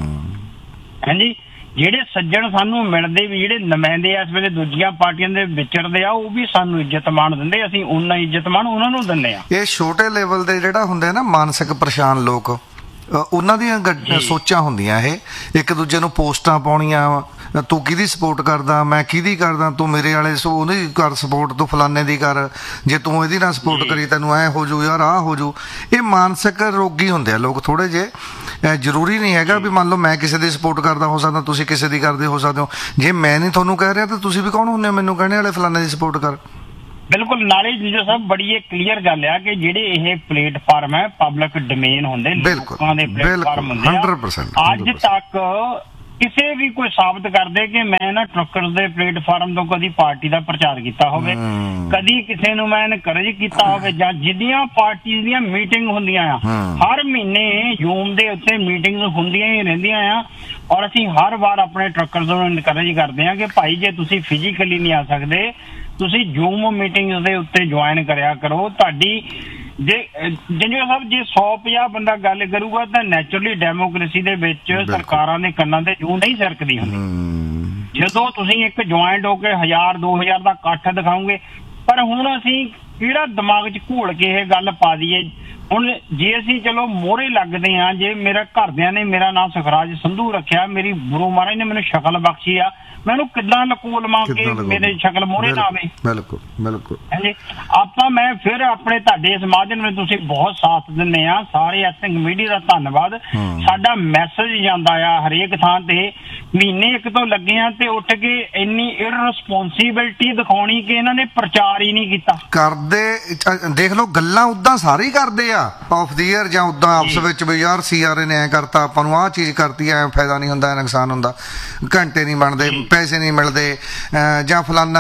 ਤੱਕ। ਹਾਂਜੀ, ਜਿਹੜੇ ਸੱਜਣ ਸਾਨੂੰ ਮਿਲਦੇ ਵੀ, ਜਿਹੜੇ ਨੁਮਾਇੰਦੇ ਇਸ ਵੇਲੇ ਦੂਜੀਆਂ ਪਾਰਟੀਆਂ ਦੇ ਵਿਚਰਦੇ ਆ, ਉਹ ਵੀ ਸਾਨੂੰ ਇੱਜ਼ਤ ਮਾਣ ਦਿੰਦੇ, ਅਸੀਂ ਉਹਨਾਂ ਇੱਜ਼ਤ ਮਾਣ ਉਹਨਾਂ ਨੂੰ ਦਿੰਦੇ ਆ। ਇਹ ਛੋਟੇ ਲੈਵਲ ਦੇ ਜਿਹੜਾ ਹੁੰਦੇ ਨਾ ਮਾਨਸਿਕ ਪਰੇਸ਼ਾਨ ਲੋਕ, ਉਹਨਾਂ ਦੀਆਂ ਸੋਚਾਂ ਹੁੰਦੀਆਂ ਇਹ ਇੱਕ ਦੂਜੇ ਨੂੰ ਪੋਸਟਾਂ ਪਾਉਣੀਆਂ, ਤੂੰ ਕਿਹਦੀ ਸਪੋਰਟ ਕਰਦਾ, ਮੈਂ ਕਿਹਦੀ ਕਰਦਾ, ਤੂੰ ਮੇਰੇ ਵਾਲੇ ਉਹਦੀ ਕਰ ਸਪੋਰਟ, ਤੂੰ ਫਲਾਨੇ ਦੀ ਕਰ, ਜੇ ਤੂੰ ਇਹਦੀ ਨਾਲ ਸਪੋਰਟ ਕਰੀ ਤੈਨੂੰ ਐ ਹੋ ਜੂ ਯਾਰ ਆਹ ਹੋ ਜੂ। ਇਹ ਮਾਨਸਿਕ ਰੋਗੀ ਹੁੰਦੇ ਆ ਲੋਕ ਥੋੜੇ ਜਿਹੇ। ਜ਼ਰੂਰੀ ਨਹੀਂ ਹੈਗਾ ਵੀ ਮੰਨ ਲਓ ਮੈਂ ਕਿਸੇ ਦੀ ਸਪੋਰਟ ਕਰਦਾ ਹੋ ਸਕਦਾ, ਤੁਸੀਂ ਕਿਸੇ ਦੀ ਕਰਦੇ ਹੋ ਸਕਦੇ ਹੋ। ਜੇ ਮੈਂ ਨਹੀਂ ਤੁਹਾਨੂੰ ਕਹਿ ਰਿਹਾ ਤਾਂ ਤੁਸੀਂ ਵੀ ਕੌਣ ਹੁੰਦੇ ਹੋ ਮੈਨੂੰ ਕਹਿਣੇ ਵਾਲੇ ਫਲਾਨੇ ਦੀ ਸਪੋਰਟ ਕਰ। ਬਿਲਕੁਲ। ਨਾਲੇ ਜੀ ਸਾਹਿਬ ਬੜੀ ਇਹ ਕਲੀਅਰ ਗੱਲ ਆ ਕਿ ਜਿਹੜੇ ਇਹ ਪਲੇਟਫਾਰਮ ਹੈ ਪਬਲਿਕ ਡੋਮੇਨ ਹੁੰਦੇ, ਲੋਕਾਂ ਦੇ ਪਲੇਟਫਾਰਮ ਹੁੰਦੇ ਆ। ਅੱਜ ਤੱਕ ਕਿਸੇ ਵੀ ਕੋਈ ਸਾਬਤ ਕਰਦੇ ਕਿ ਮੈਂ ਨਾ ਟਰੱਕਰਸ ਦੇ ਪਲੇਟਫਾਰਮ ਤੋਂ ਕਦੀ ਪਾਰਟੀ ਦਾ ਪ੍ਰਚਾਰ ਕੀਤਾ ਹੋਵੇ, ਕਦੀ ਕਿਸੇ ਨੂੰ ਮੈਂ ਇਨਕਰੇਜ ਕੀਤਾ ਹੋਵੇ, ਜਾਂ ਜਿੱਦੀਆਂ ਪਾਰਟੀ ਦੀਆਂ ਮੀਟਿੰਗ ਹੁੰਦੀਆਂ ਆ, ਹਰ ਮਹੀਨੇ ਜ਼ੂਮ ਦੇ ਉੱਤੇ ਮੀਟਿੰਗਸ ਹੁੰਦੀਆਂ ਹੀ ਰਹਿੰਦੀਆਂ ਆ, ਔਰ ਅਸੀਂ ਹਰ ਵਾਰ ਆਪਣੇ ਟਰੱਕਰਸ ਨੂੰ ਇਨਕਰੇਜ ਕਰਦੇ ਆ ਕਿ ਭਾਈ ਜੇ ਤੁਸੀਂ ਫਿਜ਼ੀਕਲੀ ਨਹੀਂ ਆ ਸਕਦੇ, ਤੁਸੀਂ ਜ਼ੂਮ ਮੀਟਿੰਗਸ ਦੇ ਉੱਤੇ ਜੁਆਇਨ ਕਰਿਆ ਕਰੋ। ਤੁਹਾਡੀ ਜੇ ਜਿੰਨੇ ਸਾਹਿਬ ਜੇ ਸੌ ਪੰਜਾਹ ਬੰਦਾ ਗੱਲ ਕਰੂਗਾ ਤਾਂ ਨੈਚੁਰਲੀ ਡੈਮੋਕ੍ਰੇਸੀ ਦੇ ਵਿੱਚ ਸਰਕਾਰਾਂ ਦੇ ਕੰਨਾਂ ਤੇ ਜੂੰ ਨਹੀਂ ਸਰਕਦੀ ਹੁੰਦੀ। ਜਦੋਂ ਤੁਸੀਂ ਇੱਕ ਜੁਆਇੰਟ ਹੋ ਕੇ ਹਜ਼ਾਰ ਦੋ ਹਜ਼ਾਰ ਦਾ ਇਕੱਠ ਦਿਖਾਓਗੇ, ਪਰ ਹੁਣ ਅਸੀਂ ਕਿਹੜਾ ਦਿਮਾਗ 'ਚ ਘੋਲ ਕੇ ਇਹ ਗੱਲ ਪਾ ਦਈਏ। ਹੁਣ ਜੇ ਅਸੀਂ ਚਲੋ ਮੋਹਰੇ ਲੱਗਦੇ ਹਾਂ, ਜੇ ਮੇਰੇ ਘਰਦਿਆਂ ਨੇ ਮੇਰਾ ਨਾਮ ਸੁਖਰਾਜ ਸੰਧੂ ਰੱਖਿਆ, ਮੇਰੀ ਗੁਰੂ ਮਹਾਰਾਜ ਨੇ ਮੈਨੂੰ ਸ਼ਕਲ ਬਖਸ਼ੀ ਆ, ਮੈਨੂੰ ਕਿੱਦਾਂ ਲਕੋਲ ਮਾਰ ਕੇ ਮੇਰੇ ਸ਼ਕਲ ਮੋਹਰੇ ਨਾ ਆਵੇ। ਬਿਲਕੁਲ ਬਿਲਕੁਲ। ਹਾਂਜੀ, ਆਪਾਂ ਮੈਂ ਫਿਰ ਆਪਣੇ ਤੁਹਾਡੇ ਇਸ ਮਾਧਿਅਮ ਵਿੱਚ ਤੁਸੀਂ ਬਹੁਤ ਸਾਥ ਦਿੰਦੇ ਆ, ਸਾਰੇ ਐਥਿੰਕ ਮੀਡੀਆ ਦਾ ਧੰਨਵਾਦ। ਸਾਡਾ ਮੈਸੇਜ ਜਾਂਦਾ ਆ ਹਰੇਕ ਥਾਂ ਤੇ, ਮਹੀਨੇ ਇੱਕ ਤੋਂ ਲੱਗੇ ਆ ਤੇ ਉੱਠ ਕੇ ਇੰਨੀ ਇਰਰਿਸਪੌਂਸਿਬਿਲਟੀ ਦਿਖਾਉਣੀ ਕਿ ਇਹਨਾਂ ਨੇ ਪ੍ਰਚਾਰ ਹੀ ਨਹੀਂ ਕੀਤਾ। ਕਰਦੇ ਦੇਖ ਲਓ, ਗੱਲਾਂ ਉਦਾਂ ਸਾਰੇ ਹੀ ਕਰਦੇ ਆ ਆਫ ਦੀ ਈਅਰ, ਜਾਂ ਉਦਾਂ ਆਪਸ ਵਿੱਚ ਵੀ ਯਾਰ ਸੀਆਰਏ ਨੇ ਐ ਕਰਤਾ, ਆਪਾਂ ਨੂੰ ਆਹ ਚੀਜ਼ ਕਰਤੀ, ਐ ਫਾਇਦਾ ਨਹੀਂ ਹੁੰਦਾ, ਨੁਕਸਾਨ ਹੁੰਦਾ, ਘੰਟੇ ਨਹੀਂ ਬਣਦੇ, ਪੈਸੇ ਨਹੀਂ ਮਿਲਦੇ, ਜਾਂ ਫਲਾਨਾ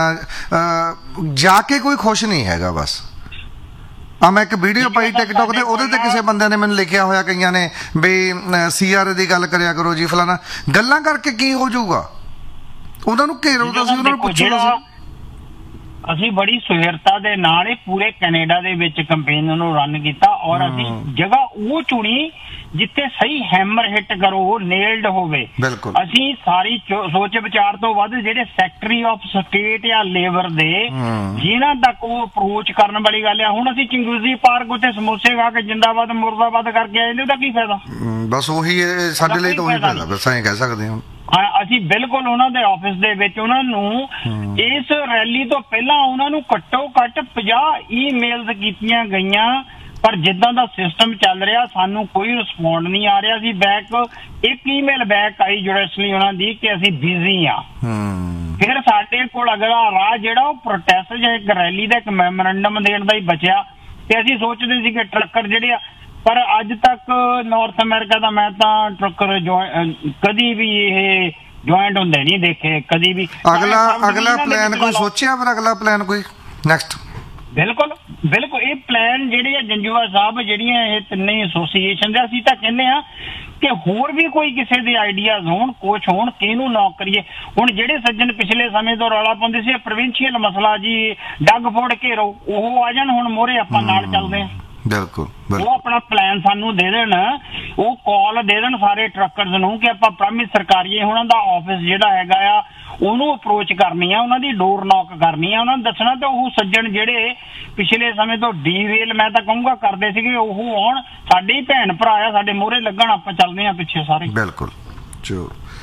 ਜਾ ਕੇ ਕੋਈ ਖੁਸ਼ ਨਹੀਂ ਹੈਗਾ। ਬਸ ਆ ਮੈਂ ਇੱਕ ਵੀਡੀਓ ਪਾਈ ਟਿਕਟੋਕ ਤੇ, ਉਹਦੇ ਤੇ ਕਿਸੇ ਬੰਦੇ ਨੇ ਮੈਨੂੰ ਲਿਖਿਆ ਹੋਇਆ ਕਈਆਂ ਨੇ ਵੀ ਸੀਆਰਏ ਦੀ ਗੱਲ ਕਰਿਆ ਕਰੋ ਜੀ ਫਲਾਨਾ। ਗੱਲਾਂ ਕਰਕੇ ਕੀ ਹੋ ਜਾਊਗਾ? ਉਹਨਾਂ ਨੂੰ ਘੇਰੋ, ਤੁਸੀਂ ਉਹਨਾਂ ਨੂੰ ਪੁੱਛੋ। ਅਸੀਂ ਬੜੀ ਸੁਹਿਰਤਾ ਦੇ ਨਾਲ ਇਹ ਪੂਰੇ ਕੈਨੇਡਾ ਦੇ ਵਿੱਚ ਕੰਪੇਨ ਨੂੰ ਰਨ ਕੀਤਾ, ਔਰ ਅਸੀਂ ਜਗ੍ਹਾ ਉਹ ਚੁਣੀ ਜਿੱਥੇ ਸਹੀ ਹੈਮਰ ਹਿੱਟ ਕਰੋ, ਨੇਲਡ ਹੋਵੇ। ਅਸੀਂ ਸਾਰੀ ਸੋਚ ਵਿਚਾਰ ਤੋਂ ਵੱਧ ਜਿਹੜੇ ਸੈਕਟਰੀ ਆਫ ਸਟੇਟ ਜਾਂ ਲੇਬਰ ਦੇ ਜਿਨ੍ਹਾਂ ਤੱਕ ਉਹ ਅਪਰੋਚ ਕਰਨ ਵਾਲੀ ਗੱਲ ਆ। ਹੁਣ ਅਸੀਂ ਚੰਗੂਜ਼ੀ ਪਾਰਕ ਉੱਤੇ ਸਮੋਸੇ ਖਾ ਕੇ ਜਿੰਦਾਬਾਦ ਮੁਰਦਾਬਾਦ ਕਰਕੇ ਆਏ, ਉਹਦਾ ਕੀ ਫਾਇਦਾ? ਬਸ ਉਹੀ ਸਾਡੇ ਲਈ ਤਾਂ ਉਹੀ ਫਾਇਦਾ, ਬਸ ਐਂ ਕਹਿ ਸਕਦੇ ਹਾਂ। ਅਸੀਂ ਬਿਲਕੁਲ ਉਹਨਾਂ ਦੇ ਆਫਿਸ ਦੇ ਵਿੱਚ ਉਹਨਾਂ ਨੂੰ ਇਸ ਰੈਲੀ ਤੋਂ ਪਹਿਲਾਂ ਉਹਨਾਂ ਨੂੰ ਘੱਟੋ ਘੱਟ ਪੰਜਾਹ ਈਮੇਲਸ ਕੀਤੀਆਂ ਗਈਆਂ, ਪਰ ਜਿੱਦਾਂ ਦਾ ਸਿਸਟਮ ਚੱਲ ਰਿਹਾ ਸਾਨੂੰ ਕੋਈ ਰਿਸਪੌਂਡ ਨਹੀਂ ਆ ਰਿਹਾ ਸੀ ਬੈਕ। ਇੱਕ ਈਮੇਲ ਬੈਕ ਆਈ ਜੁਡੀਸ਼ਲੀ ਉਹਨਾਂ ਦੀ ਕਿ ਅਸੀਂ ਬਿਜ਼ੀ ਆ। ਫਿਰ ਸਾਡੇ ਕੋਲ ਅਗਲਾ ਰਾਹ ਜਿਹੜਾ ਉਹ ਪ੍ਰੋਟੈਸਟ ਜਾਂ ਇੱਕ ਰੈਲੀ ਦਾ ਇੱਕ ਮੈਮੋਰੰਡਮ ਦੇਣ ਦਾ ਹੀ ਬਚਿਆ, ਤੇ ਅਸੀਂ ਸੋਚਦੇ ਸੀ ਕਿ ਟਰੱਕਰ ਜਿਹੜੇ ਆ, ਪਰ ਅੱਜ ਤੱਕ ਨਾਰਥ ਅਮਰੀਕਾ ਦਾ ਮੈਂ ਤਾਂ ਟਰੱਕਰ ਕਦੀ ਵੀ ਇਹ ਜੁਆਇੰਟ ਹੁੰਦੇ ਨਹੀਂ ਦੇਖੇ ਕਦੀ ਵੀ। ਅਗਲਾ ਅਗਲਾ ਪਲਾਨ ਕੋਈ ਸੋਚਿਆ? ਫਿਰ ਅਗਲਾ ਪਲਾਨ ਕੋਈ ਨੈਕਸਟ? ਬਿਲਕੁਲ ਬਿਲਕੁਲ। ਇਹ ਪਲਾਨ ਜਿਹੜੇ ਆ ਜੰਜੂਆ ਸਾਹਿਬ, ਜਿਹੜੀਆਂ ਇਹ ਤਿੰਨੇ ਐਸੋਸੀਏਸ਼ਨ ਦੇ, ਅਸੀਂ ਤਾਂ ਕਹਿੰਦੇ ਆ ਕਿ ਹੋਰ ਵੀ ਕੋਈ ਕਿਸੇ ਦੇ ਆਈਡੀਆਜ਼ ਹੋਣ, ਕੁਛ ਹੋਣ, ਕਿਹਨੂੰ ਨੌਕ ਕਰੀਏ। ਹੁਣ ਜਿਹੜੇ ਸੱਜਣ ਪਿਛਲੇ ਸਮੇਂ ਤੋਂ ਰੌਲਾ ਪਾਉਂਦੇ ਸੀ ਪ੍ਰੋਵਿੰਸ਼ੀਅਲ ਮਸਲਾ ਜੀ, ਡੱਗ ਫੋੜ ਘੇਰੋ, ਉਹ ਆ ਜਾਣ ਹੁਣ ਮੋਹਰੇ, ਆਪਾਂ ਨਾਲ ਚੱਲਦੇ ਆ। ਬਿਲਕੁਲ। ਉਹ ਆਪਣਾ ਪਲਾਨ ਸਾਨੂੰ ਦੇ ਦੇਣ, ਉਹ ਕਾਲ ਦੇ ਦੇਣ ਸਾਰੇ ਟਰੱਕਰਸ ਨੂੰ ਕਿ ਆਪਾਂ ਪ੍ਰਾਈਮਰੀ ਸਰਕਾਰੀ ਉਹਨਾਂ ਦਾ ਆਫਿਸ ਜਿਹੜਾ ਹੈਗਾ ਆ ਉਹਨੂੰ ਅਪਰੋਚ ਕਰਨੀ ਆ, ਉਹਨਾਂ ਦੀ ਡੋਰ ਨੌਕ ਕਰਨੀ ਆ, ਉਹਨਾਂ ਨੂੰ ਦੱਸਣਾ। ਤੇ ਉਹ ਸੱਜਣ ਜਿਹੜੇ ਪਿਛਲੇ ਸਮੇਂ ਤੋਂ ਡੀਰੇਲ ਮੈਂ ਤਾਂ ਕਹੂੰਗਾ ਕਰਦੇ ਸੀਗੇ, ਉਹ ਆਉਣ, ਸਾਡੇ ਹੀ ਭੈਣ ਭਰਾ ਆ, ਸਾਡੇ ਮੋਹਰੇ ਲੱਗਣ, ਆਪਾਂ ਚੱਲਦੇ ਆ ਪਿੱਛੇ ਸਾਰੇ। ਬਿਲਕੁਲ। ਚਲੋ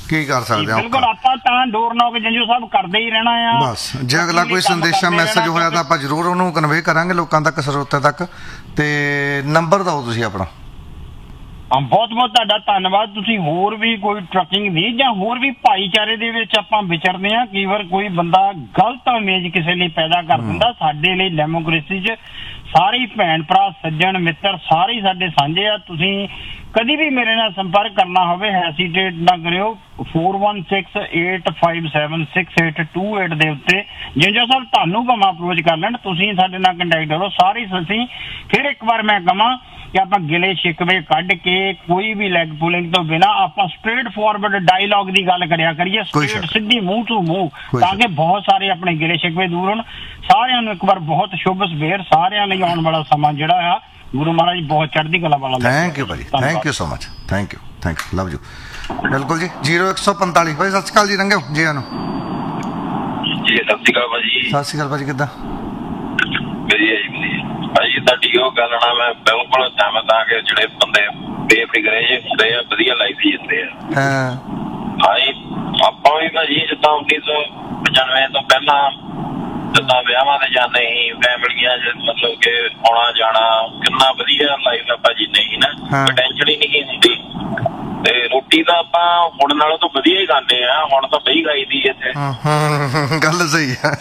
ਕੀ ਕਰ ਸਕਦੇ ਆ ਬਿਲਕੁਲ ਆਪਾਂ ਤਾਂ ਡੋਰ ਨੌਕ ਜੰਜੂ ਸਾਹਿਬ ਕਰਦੇ ਹੀ ਰਹਿਣਾ ਆ ਬਸ ਜੇ ਅਗਲਾ ਕੋਈ ਸੰਦੇਸ਼ਾ ਮੈਸੇਜ ਹੋਇਆ ਤਾਂ ਆਪਾਂ ਜ਼ਰੂਰ ਉਹਨੂੰ ਕਨਵੇ ਕਰਾਂਗੇ ਲੋਕਾਂ ਤੱਕ ਸਰੋਤਿਆਂ ਤੱਕ ਤੇ ਨੰਬਰ ਦਿਓ ਤੁਸੀਂ ਆਪਣਾ ਬਹੁਤ ਬਹੁਤ ਤੁਹਾਡਾ ਧੰਨਵਾਦ ਤੁਸੀਂ ਹੋਰ ਵੀ ਕੋਈ ਟਰੱਕਿੰਗ ਦੀ ਜਾਂ ਹੋਰ ਵੀ ਭਾਈਚਾਰੇ ਦੇ ਵਿੱਚ ਆਪਾਂ ਵਿਚਰਦੇ ਆ ਕਈ ਵਾਰ ਕੋਈ ਬੰਦਾ ਗਲਤ ਇਮੇਜ ਕਿਸੇ ਲਈ ਪੈਦਾ ਕਰ ਦਿੰਦਾ ਸਾਡੇ ਲਈ ਡੈਮੋਕ੍ਰੇਸੀ 'ਚ ਸਾਰੇ ਭੈਣ ਭਰਾ ਸੱਜਣ ਮਿੱਤਰ ਸਾਰੇ ਸਾਡੇ ਸਾਂਝੇ ਆ ਤੁਸੀਂ ਕਦੀ ਵੀ ਮੇਰੇ ਨਾਲ ਸੰਪਰਕ ਕਰਨਾ ਹੋਵੇ ਹੈਸੀਟੇਟ ਨਾ ਕਰਿਓ four one six eight five seven six eight two eight ਦੇ ਉੱਤੇ ਜਿੰਜਾ ਸਾਹਿਬ ਤੁਹਾਨੂੰ ਭਾਵੇਂ ਅਪਰੋਚ ਕਰ ਲੈਣ ਤੁਸੀਂ ਸਾਡੇ ਨਾਲ ਕੰਟੈਕਟ ਕਰੋ ਸਾਰੇ ਅਸੀਂ ਫਿਰ ਇੱਕ ਵਾਰ ਮੈਂ ਕਹਾਂ ਕਿ ਆਪਾਂ ਗਿਲੇ ਸ਼ਿਕਵੇ ਕੱਢ ਕੇ ਕੋਈ ਵੀ ਲੈਗ ਪੁਲਿੰਗ ਤੋਂ ਬਿਨਾਂ ਆਪਾਂ ਸਟ੍ਰੇਟ ਫਾਰਵਰਡ ਡਾਇਲੌਗ ਦੀ ਗੱਲ ਕਰਿਆ ਕਰੀਏ ਸਟ੍ਰੇਟ ਸਿੱਧੀ ਮੂੰਹ ਤੋਂ ਮੂੰਹ ਤਾਂ ਕਿ ਬਹੁਤ ਸਾਰੇ ਆਪਣੇ ਗਿਲੇ ਸ਼ਿਕਵੇ ਦੂਰ ਹੋਣ ਸਾਰਿਆਂ ਨੂੰ ਇੱਕ ਵਾਰ ਬਹੁਤ ਸ਼ੁਭ ਸਵੇਰ ਸਾਰਿਆਂ ਲਈ ਆਉਣ ਵਾਲਾ ਸਮਾਂ ਜਿਹੜਾ ਆ ਗੁਰੂ ਮਹਾਰਾਜ ਬਹੁਤ ਚੜ੍ਹਦੀ ਕਲਾ ਵਾਲਾ ਥੈਂਕ ਯੂ ਭਾਜੀ thank you so much thank you thank you love you ਬਿਲਕੁਲ ਜੀ ਜ਼ੀਰੋ ਇੱਕ ਸੌ ਪੰਤਾਲੀ ਭਾਈ ਸਤਿ ਸ਼੍ਰੀ ਅਕਾਲ ਜੀ ਰੰਗੇ ਜੀ ਆਨੂੰ ਜੀ ਸਤਿ ਸ਼੍ਰੀ ਅਕਾਲ ਭਾਜੀ ਸਤਿ ਸ਼੍ਰੀ ਅਕਾਲ ਭਾਜੀ ਕਿੱਦਾਂ ਵਧੀਆ ਜੀ ਵਧੀਆ ਭਾਜੀ ਤੁਹਾਡੀ ਉਹ ਗੱਲ ਨਾਲ ਮੈਂ ਬਿਲਕੁਲ ਸਹਿਮਤ ਹਾਂ ਕਿ ਜਿਹੜੇ ਬੰਦੇ ਬੇਫਿਕਰੇ ਜਿਹੇ ਹੁੰਦੇ ਆ ਵਧੀਆ ਲਾਈਫ ਜੀਂਦੇ ਆ ਹਾਂ ਭਾਈ ਆਪਾਂ ਵੀ ਭਾਜੀ ਜਿੱਦਾਂ ਉੱਨੀ ਸੌ ਪਚਾਨਵੇਂ ਤੋਂ ਪਹਿਲਾਂ ਜਿੱਦਾਂ ਵਿਆਹਾਂ ਤੇ ਜਾਂਦੇ ਸੀ ਫੈਮਲੀਆਂ ਚ ਮਤਲਬ ਕਿ ਆਉਣਾ ਜਾਣਾ ਕਿੰਨਾ ਵਧੀਆ ਲਾਈਫ ਆਪਾਂ ਜੀ ਨਹੀਂ ਨਾ ਕੋਈ ਟੈਨਸ਼ਨ ਹੀ ਨਹੀਂ ਹੁੰਦੀ ਤੇ ਰੋਟੀ ਤਾਂ ਆਪਾਂ ਹੁਣ ਨਾਲੋਂ ਤਾਂ ਵਧੀਆ ਹੀ ਖਾਂਦੇ ਆ ਹੁਣ ਤਾਂ ਦਹੀਂ ਖਾਈਦੀ ਇੱਥੇ ਗੱਲ ਸਹੀ ਹੈ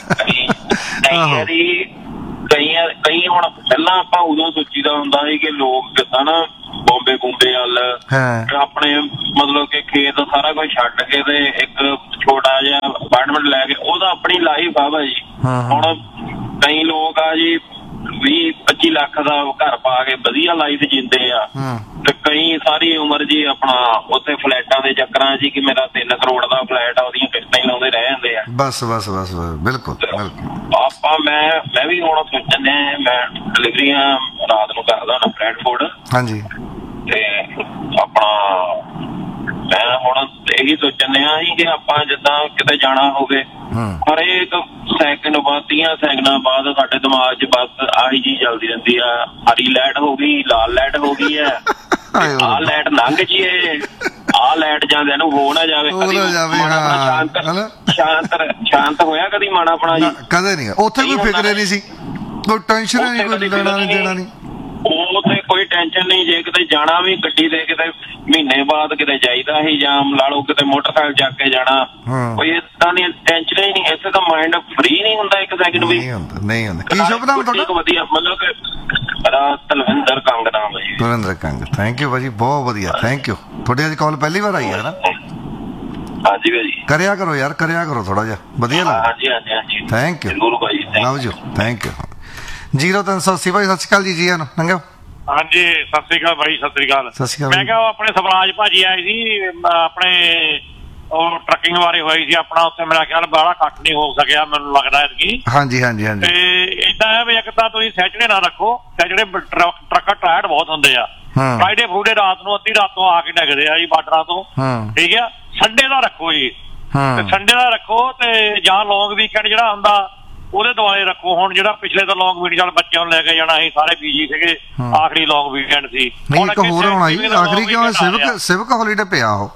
ਕਈ ਕਈ ਹੁਣ ਪਹਿਲਾਂ ਆਪਾਂ ਉਦੋਂ ਸੋਚੀਦਾ ਹੁੰਦਾ ਸੀ ਕਿ ਲੋਕ ਕਿੱਦਾਂ ਨਾ ਬੋਂਬੇ ਬੁੰਬੇ ਵੱਲ ਆਪਣੇ ਮਤਲਬ ਕਿ ਖੇਤ ਸਾਰਾ ਕੁਝ ਛੱਡ ਕੇ ਤੇ ਇੱਕ ਛੋਟਾ ਜਿਹਾ ਅਪਾਰਟਮੈਂਟ ਲੈ ਕੇ ਉਹਦਾ ਆਪਣੀ ਲਾਈਫ ਆ ਭਾਜੀ ਹੁਣ ਕਈ ਲੋਕ ਆ ਜੀ ਵੀਹ ਪੱਚੀ ਲੱਖ ਦਾ ਘਰ ਪਾ ਕੇ ਵਧੀਆ ਲਾਈਫ ਜੀਂਦੇ ਆ ਤੇ ਕਈ ਸਾਰੀ ਉਮਰ ਜੀ ਆਪਣਾ ਉੱਥੇ ਫਲੈਟਾਂ ਦੇ ਚੱਕਰਾਂ ਚ ਕਿ ਮੇਰਾ ਤਿੰਨ ਕਰੋੜ ਦਾ ਫਲੈਟ ਆ ਉਹਦੀਆਂ ਕਿਸ਼ਤਾਂ ਹੀ ਲਾਉਂਦੇ ਰਹਿ ਜਾਂਦੇ ਆ ਬਸ ਬਸ ਬਸ ਬਿਲਕੁਲ ਆਪਾਂ ਮੈਂ ਮੈਂ ਵੀ ਹੁਣ ਸੋਚਣੇ ਮੈਂ ਡਿਲੀਵਰੀਆਂ ਰਾਤ ਨੂੰ ਕਰਦਾ ਨਾ ਫਰੈਂਕਫਰਟ ਹਾਂਜੀ ਤੇ ਆਪਣਾ ਮੈਂ ਹੁਣ ਇਹੀ ਸੋਚਣੇ ਆ ਕਿ ਆਪਾਂ ਜਿੱਦਾਂ ਕਿਤੇ ਜਾਣਾ ਹੋਵੇ ਹਰੇਕ ਸੈਕਿੰਡ ਬਾਅਦ ਤੀਆਂ ਸੈਕਿੰਡਾਂ ਬਾਅਦ ਸਾਡੇ ਦਿਮਾਗ 'ਚ ਬਸ ਆਹੀ ਚੀਜ਼ ਚੱਲਦੀ ਰਹਿੰਦੀ ਆ ਹਰੀ ਲਾਈਟ ਹੋ ਗਈ ਲਾਲ ਲਾਈਟ ਹੋ ਗਈ ਹੈ ਆਹ ਲਾਈਟ ਲੰਘ ਜੀਏ ਆਹ ਲਾਈਟ ਜਾਂਦਿਆਂ ਨੂੰ ਹੋ ਨਾ ਜਾਵੇ ਸ਼ਾਂਤ ਸ਼ਾਂਤ ਸ਼ਾਂਤ ਹੋਇਆ ਕਦੀ ਮਨ ਆਪਣਾ ਜੀ ਕਦੇ ਨਹੀਂ ਉੱਥੇ ਕੋਈ ਫਿਕਰੇ ਨਹੀਂ ਸੀ ਕੋਈ ਟੈਨਸ਼ਨ ਨਹੀਂ ਕੋਈ ਲੈਣਾ ਨਹੀਂ ਦੇਣਾ ਨਹੀਂ ਉਹ ਤੇ ਕੋਈ ਟੈਨਸ਼ਨ ਨਹੀਂ ਜੇ ਕਿਤੇ ਜਾਣਾ ਵੀ ਗੱਡੀ ਦੇ ਕਿਤੇ ਮਹੀਨੇ ਬਾਅਦ ਕਿਤੇ ਜਾਈਦਾ ਸੀ ਜਾਂ ਲਾ ਲਓ ਕਿਤੇ ਮੋਟਰਸਾਈਕਲ ਚੱਕ ਕੇ ਜਾਣਾ ਕੋਈ ਏਦਾਂ ਦੀ ਟੈਨਸ਼ਨ ਹੀ ਨਹੀਂ ਇੱਥੇ ਤਾਂ ਮਾਈਂਡ ਫਰੀ ਨਹੀਂ ਹੁੰਦਾ ਇੱਕ ਸੈਕਿੰਡ ਵੀ ਨਹੀਂ ਹੁੰਦਾ ਨਹੀਂ ਹੁੰਦਾ ਕੀ ਸ਼ੁਭ ਨਾਮ ਤੁਹਾਡਾ ਵਧੀਆ ਮਤਲਬ ਕਿ ਮੇਰਾ ਤਲਵਿੰਦਰ ਕੰਗ ਨਾਮ ਹੈ ਜੀ ਤਲਵਿੰਦਰ ਕੰਗ ਥੈਂਕ ਯੂ ਭਾਜੀ ਬਹੁਤ ਵਧੀਆ ਥੈਂਕ ਯੂ ਤੁਹਾਡੀ ਅੱਜ ਕਾਲ ਪਹਿਲੀ ਵਾਰ ਆਈ ਹੈ ਨਾ ਹਾਂਜੀ ਭਾਜੀ ਕਰਿਆ ਕਰੋ ਯਾਰ ਕਰਿਆ ਕਰੋ ਥੋੜਾ ਜਿਹਾ ਵਧੀਆ ਲੱਗਦਾ ਹਾਂਜੀ ਹਾਂਜੀ ਹਾਂਜੀ ਥੈਂਕ ਯੂ ਜ਼ਰੂਰ ਭਾਜੀ love you thank you zero ਤਿੰਨ ਸੌ ਅੱਸੀ ਭਾਈ ਸਤਿ ਸ਼੍ਰੀ ਅਕਾਲ ਜੀ ਜੀ ਆਨੂੰ ਲੰਘੋ ਹਾਂਜੀ ਸਤਿ ਸ੍ਰੀ ਅਕਾਲ ਭਾਈ ਸਤਿ ਸ੍ਰੀ ਅਕਾਲ ਸਤਿ ਸ਼੍ਰੀ ਅਕਾਲ ਮੈਂ ਕਿਹਾ ਆਪਣੇ ਸਵਰਾਜ ਭਾਜੀ ਆਏ ਸੀ ਆਪਣੇ ਉਹ ਟਰੱਕਿੰਗ ਬਾਰੇ ਹੋਈ ਸੀ ਆਪਣਾ ਉੱਥੇ ਮੇਰਾ ਖਿਆਲ ਬੜਾ ਘੱਟ ਨਹੀਂ ਹੋ ਸਕਿਆ ਮੈਨੂੰ ਲੱਗਦਾ ਐਤਕੀ ਹਾਂਜੀ ਹਾਂਜੀ ਹਾਂਜੀ ਤੇ ਏਦਾਂ ਹੈ ਵੀ ਇੱਕ ਤਾਂ ਤੁਸੀਂ ਸੈਚਰਡੇ ਨਾ ਰੱਖੋ ਸੈਚਰਡੇ ਟਰੱਕਰ ਟਾਇਰਡ ਬਹੁਤ ਹੁੰਦੇ ਆ ਫਰਾਈਡੇ ਫਰੂਡੇ ਰਾਤ ਨੂੰ ਅੱਧੀ ਰਾਤ ਤੋਂ ਆ ਕੇ ਡਿੱਗਦੇ ਆ ਜੀ ਬਾਰਡਰਾਂ ਤੋਂ ਠੀਕ ਆ ਸੰਡੇ ਦਾ ਰੱਖੋ ਜੀ ਤੇ ਸੰਡੇ ਦਾ ਰੱਖੋ ਤੇ ਜਾਂ ਲੌਂਗ ਵੀਕਐਂਡ ਜਿਹੜਾ ਹੁੰਦਾ ਉਹਦੇ ਦੁਆਲੇ ਰੱਖੋ ਹੁਣ ਜਿਹੜਾ ਪਿਛਲੇ ਤਾਂ ਲੌਂਗ ਵੀਕਐਂਡ ਚੱਲ ਬੱਚਿਆਂ ਨੂੰ ਲੈ ਕੇ ਜਾਣਾ ਸੀ ਸਾਰੇ ਬੀਜੀ ਸੀਗੇ ਆਖਰੀ ਲੌਂਗ ਵੀਕਐਂਡ ਸੀ ਨਹੀਂ ਇੱਕ ਹੋਰ ਹੋਣਾ ਜੀ ਆਖਰੀ ਕਿਉਂ ਸਿਵਕ ਸਿਵਕ ਹੌਲੀਡੇ ਪਿਆ ਉਹ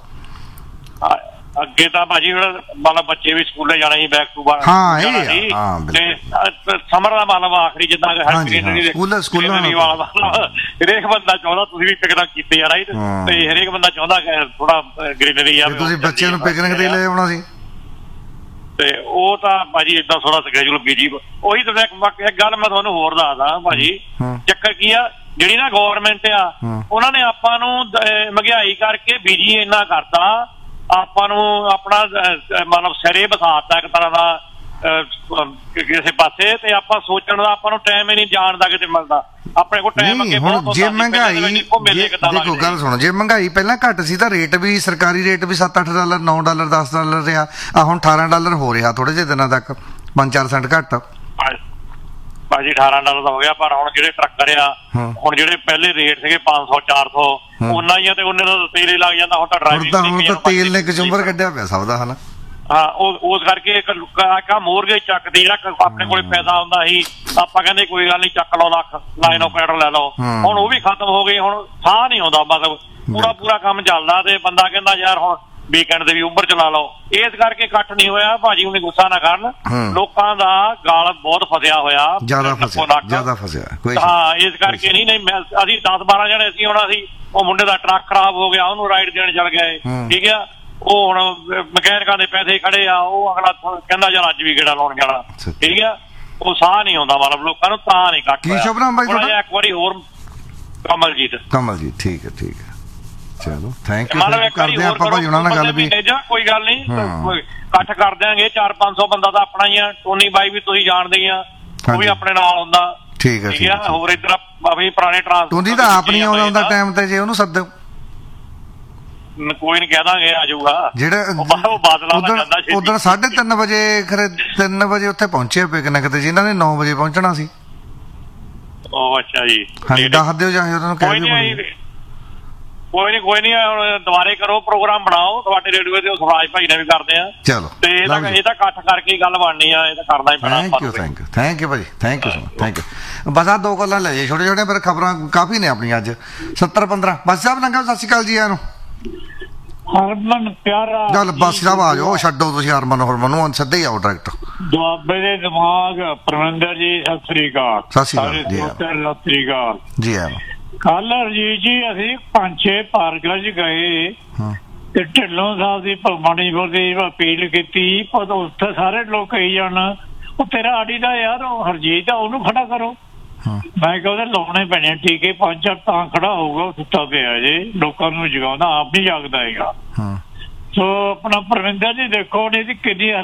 ਅੱਗੇ ਤਾਂ ਭਾਜੀ ਮਤਲਬ ਬੱਚੇ ਵੀ ਸਕੂਲੇ ਜਾਣਾ ਸੀ ਬੈਕ ਟੂ ਬਾਕ ਹਾਂ ਇਹ ਹਾਂ ਤੇ ਸਮਰ ਦਾ ਮਤਲਬ ਆਖਰੀ ਜਿੱਦਾਂ ਸਕੂਲ ਸਕੂਲਾਂ ਵਾਲਾ ਹਰੇਕ ਬੰਦਾ ਚਾਹੁੰਦਾ ਤੁਸੀਂ ਵੀ ਪਿਕਨਿਕ ਕੀਤੇ ਆ ਰਾਈਟ ਤੇ ਹਰੇਕ ਬੰਦਾ ਚਾਹੁੰਦਾ ਥੋੜਾ ਗ੍ਰੀਨਰੀ ਆ ਤੁਸੀਂ ਬੱਚਿਆਂ ਨੂੰ ਪਿਕਨਿਕ ਤੇ ਲੈ ਆਉਣਾ ਸੀ ਤੇ ਉਹ ਤਾਂ ਭਾਜੀ ਏਦਾਂ ਥੋੜਾ ਸਕੇਜੂਲ ਬੀਜੀ ਉਹੀ ਤਾਂ ਇੱਕ ਗੱਲ ਮੈਂ ਤੁਹਾਨੂੰ ਹੋਰ ਦੱਸਦਾ ਭਾਜੀ ਚੱਕਰ ਕੀ ਆ ਜਿਹੜੀ ਨਾ ਗਵਰਨਮੈਂਟ ਆ ਉਹਨਾਂ ਨੇ ਆਪਾਂ ਨੂੰ ਮਹਿੰਗਾਈ ਕਰਕੇ ਬੀਜੀ ਇੰਨਾ ਕਰਤਾ ਆਪਾਂ ਨੂੰ ਆਪਣਾ ਮਤਲਬ ਸਿਰੇ ਬਿਠਾਤਾ ਇੱਕ ਤਰ੍ਹਾਂ ਦਾ ਕਿਸੇ ਪਾਸੇ ਤੇ ਆਪਾਂ ਸੋਚਣ ਦਾ ਆਪਾਂ ਨੂੰ ਟਾਈਮ ਹੀ ਨਹੀਂ ਜਾਣ ਦਾ ਕਿਤੇ ਮਿਲਦਾ ਆਪਣੇ ਕੋਲ ਟਾਈਮ ਅੱਗੇ ਹੁਣ ਜੇ ਮਹਿੰਗਾਈ ਦੇਖੋ ਗੱਲ ਸੁਣੋ ਜੇ ਮਹਿੰਗਾਈ ਪਹਿਲਾਂ ਘੱਟ ਸੀ ਤਾਂ ਰੇਟ ਵੀ ਸਰਕਾਰੀ ਰੇਟ ਵੀ ਸੱਤ ਅੱਠ ਡਾਲਰ ਨੌ ਡਾਲਰ ਦਸ ਡਾਲਰ ਰਿਹਾ ਆ ਹੁਣ ਅਠਾਰਾਂ ਡਾਲਰ ਹੋ ਰਿਹਾ ਥੋੜੇ ਜਿਹੇ ਦਿਨਾਂ ਤੱਕ ਪੰਜ ਚਾਰ ਸੈਂਟ ਘੱਟ ਭਾਜੀ ਅਠਾਰਾਂ ਡਾਲਰ ਦਾ ਹੋ ਗਿਆ ਪਰ ਹੁਣ ਜਿਹੜੇ ਟਰੱਕਰ ਆ ਹੁਣ ਜਿਹੜੇ ਪਹਿਲੇ ਰੇਟ ਸੀਗੇ ਪੰਜ ਸੌ ਚਾਰ ਸੌ ਉਹਨਾਂ ਹੀ ਆ ਤੇ ਉਹਨੇ ਦਾ ਤੇਲ ਹੀ ਲੱਗ ਜਾਂਦਾ ਹੁਣ ਤਾਂ ਡਰਾਈਵਿੰਗ ਹੁਣ ਤਾਂ ਤੇਲ ਨੇ ਕਚੁੰਬਰ ਕੱਢਿਆ ਪਿਆ ਸਭ ਦਾ ਹਨਾ ਹਾਂ ਉਹ ਉਸ ਕਰਕੇ ਇੱਕ ਮੋਰਗੇਜ ਚੱਕਦੇ ਜਿਹੜਾ ਆਪਣੇ ਕੋਲ ਪੈਸਾ ਹੁੰਦਾ ਸੀ ਆਪਾਂ ਕਹਿੰਦੇ ਕੋਈ ਗੱਲ ਨੀ ਚੱਕ ਲਓ ਲੱਖ ਲਾਈਨ ਆਪਰੇਟਰ ਲੈ ਲਓ ਹੁਣ ਉਹ ਵੀ ਖਤਮ ਹੋ ਗਈ ਹੁਣ ਸਾਹ ਨਹੀਂ ਆਉਂਦਾ ਮਤਲਬ ਪੂਰਾ ਪੂਰਾ ਕੰਮ ਚੱਲਦਾ ਤੇ ਬੰਦਾ ਕਹਿੰਦਾ ਯਾਰ ਹੁਣ ਵੀਕਐਂਡ ਦੇ ਵੀ ਉਬਰ ਚਲਾ ਲਓ। ਇਸ ਕਰਕੇ ਇਕੱਠ ਨਹੀਂ ਹੋਇਆ ਭਾਜੀ, ਉਹਨੇ ਗੁੱਸਾ ਨਾ ਕਰਨ। ਲੋਕਾਂ ਦਾ ਗਾਲ ਬਹੁਤ ਫਸਿਆ ਹੋਇਆ, ਜ਼ਿਆਦਾ ਫਸਿਆ ਜ਼ਿਆਦਾ ਫਸਿਆ ਕੋਈ ਹਾਂ, ਇਸ ਕਰਕੇ ਨਹੀਂ ਨਹੀਂ ਮੈਂ ਅਸੀਂ ਦਸ ਬਾਰਾਂ ਜਣੇ ਅਸੀਂ ਹੋਣਾ ਸੀ। ਉਹ ਮੁੰਡੇ ਦਾ ਟਰੱਕ ਖਰਾਬ ਹੋ ਗਿਆ, ਉਹਨੂੰ ਰਾਈਡ ਦੇਣ ਚੱਲ ਗਏ, ਠੀਕ ਆ। ਉਹ ਹੁਣ ਮਕੈਨਿਕਾਂ ਦੇ ਪੈਸੇ ਖੜੇ ਆ, ਉਹ ਅਗਲਾ ਕਹਿੰਦਾ ਯਾਰ ਅੱਜ ਵੀ ਗੇੜਾ ਲਾਉਣ ਜਾਣਾ, ਠੀਕ ਆ। ਉਹ ਸਾਹ ਨਹੀਂ ਆਉਂਦਾ ਮਤਲਬ ਲੋਕਾਂ ਨੂੰ, ਤਾਂ ਨਹੀਂ ਕੱਟ ਕੀ ਸ਼ੁਭ ਨਾਮ ਬਾਈ ਤੁਹਾਡਾ? ਇੱਕ ਵਾਰੀ ਹੋਰ ਕਮਲਜੀਤ। ਕਮਲਜੀਤ, ਠੀਕ ਹੈ ਠੀਕ ਹੈ, ਚਲੋ ਥੈਂਕ ਯੂ। ਕਰਦੇ ਆਪਾਂ ਭਾਈ ਉਹਨਾਂ ਨਾਲ ਗੱਲ ਵੀ, ਕੋਈ ਗੱਲ ਨਹੀਂ, ਇਕੱਠ ਕਰ ਦਿਆਂਗੇ। ਚਾਰ ਪੰਜ ਸੌ ਬੰਦਾ ਤਾਂ ਆਪਣਾ ਹੀ ਆ। ਟੋਨੀ ਬਾਈ ਵੀ ਤੁਸੀਂ ਜਾਣਦੇ ਹੀ ਆ, ਉਹ ਵੀ ਆਪਣੇ ਨਾਲ ਹੁੰਦਾ, ਠੀਕ ਹੈ ਠੀਕ ਹੈ। ਹੋਰ ਇੱਧਰ ਵੀ ਪੁਰਾਣੇ ਟਰਾਂਸਪੋਰਟ ਟੋਨੀ ਤਾਂ ਆਪ ਨਹੀਂ ਆਉਂਦਾ ਹੁੰਦਾ ਟਾਈਮ ਤੇ, ਜੇ ਉਹਨੂੰ ਸੱਦੋ ਕੋਈ ਨਹੀਂ ਕਹਿ ਦਾਂਗੇ ਆ ਜਾਊਗਾ। ਜਿਹੜਾ ਉਦੋਂ ਸਾਢੇ ਤਿੰਨ ਵਜੇ ਖਰੇ ਤਿੰਨ ਵਜੇ ਉੱਥੇ ਪਹੁੰਚੇ ਪਿਕਨਿਕ ਤੇ, ਜਿਨ੍ਹਾਂ ਨੇ ਨੌ ਵਜੇ ਪਹੁੰਚਣਾ ਸੀ। ਉਹ ਅੱਛਾ ਜੀ, ਹਾਂਜੀ ਦੱਸ ਦਿਓ ਜਾਂ ਉਹਨਾਂ ਨੂੰ ਕਹਿ ਦਿਓ। ਕੋਈ ਨਹੀਂ ਕੋਈ ਨਹੀਂ, ਹੁਣ ਦੁਬਾਰੇ ਕਰੋ ਪ੍ਰੋਗਰਾਮ ਬਣਾਓ, ਤੁਹਾਡੇ ਰੇਡੀਓ ਤੇ ਸਵਰਾਜ ਭਾਈ ਨੇ ਵੀ ਕਰਦੇ ਆ। ਚਲੋ ਤੇ ਇਹਦਾ ਇਹ ਤਾਂ ਇਕੱਠ ਕਰਕੇ ਗੱਲ ਬਣਨੀ ਆ, ਇਹ ਤਾਂ ਕਰਨਾ ਹੀ ਪੈਣਾ। Thank you thank you thank you ਭਾਜੀ, thank you so much, thank you. ਬਸ ਆ ਦੋ ਗੱਲਾਂ ਲੈ ਜੇ ਛੋਟੇ ਛੋਟੇ, ਪਰ ਖਬਰਾਂ ਕਾਫੀ ਨੇ ਆਪਣੀਆਂ ਅੱਜ ਸੱਤਰ ਪੰਦਰਾਂ। ਬਸ ਸਾਹਿਬ ਲੰਗਾ, ਸਤਿ ਸ਼੍ਰੀ ਅਕਾਲ ਜੀ। ਇਹਨੂੰ ਹਰਮਨ ਪਿਆਰਾ ਚੱਲ ਬਸ ਸਾਹਿਬ ਆ ਜਾਓ, ਛੱਡੋ ਤੁਸੀਂ ਹਰਮਨ ਹਰਮਨ ਨੂੰ, ਸਿੱਧੇ ਹੀ ਆਓ ਡਾਇਰੈਕਟ। ਦੁਆਬੇ ਦੇ ਦਿਮਾਗ ਪਰਮਿੰਦਰ ਜੀ, ਸਤਿ ਸ੍ਰੀ ਅਕਾਲ। ਸਤਿ ਸ਼੍ਰੀ ਅਕਾਲ ਜੀ, ਸਤਿ ਸ਼੍ਰੀ ਅਕਾਲ ਜੀ। ਆ ਕੱਲ ਰਜੀਤ ਜੀ ਅਸੀਂ ਪੰਜ ਛੇ ਪਾਰਕਾਂ 'ਚ ਗਏ ਤੇ ਢਿੱਲੋਂ ਸਾਹਿਬ ਦੀ ਮਣੀਪੁਰ ਦੀ ਅਪੀਲ ਕੀਤੀ, ਪਰ ਉੱਥੇ ਸਾਰੇ ਲੋਕ ਕਹੀ ਜਾਣ ਉਹ ਤੇਰਾ ਆੜੀ ਦਾ ਯਾਰ ਉਹ ਹਰਜੀਤ ਆ, ਉਹਨੂੰ ਖੜਾ ਕਰੋ। ਮੈਂ ਕਿਹਾ ਉਹਦੇ ਲਾਉਣੇ ਪੈਣੇ ਟੀਕੇ, ਪੰਜ ਚਾਰ ਤਾਂ ਖੜਾ ਹੋਊਗਾ। ਉਹ ਸੁੱਤਾ ਪਿਆ ਜੇ, ਲੋਕਾਂ ਨੂੰ ਜਗਾਉਂਦਾ, ਆਪ ਨਹੀਂ ਜਾਗਦਾ ਹੈਗਾ। ਸੋ ਆਪਣਾ ਪਰਵਿੰਦਰ ਜੀ ਦੇਖੋ ਉਹਨੇ ਦੀ ਕਿੰਨੀ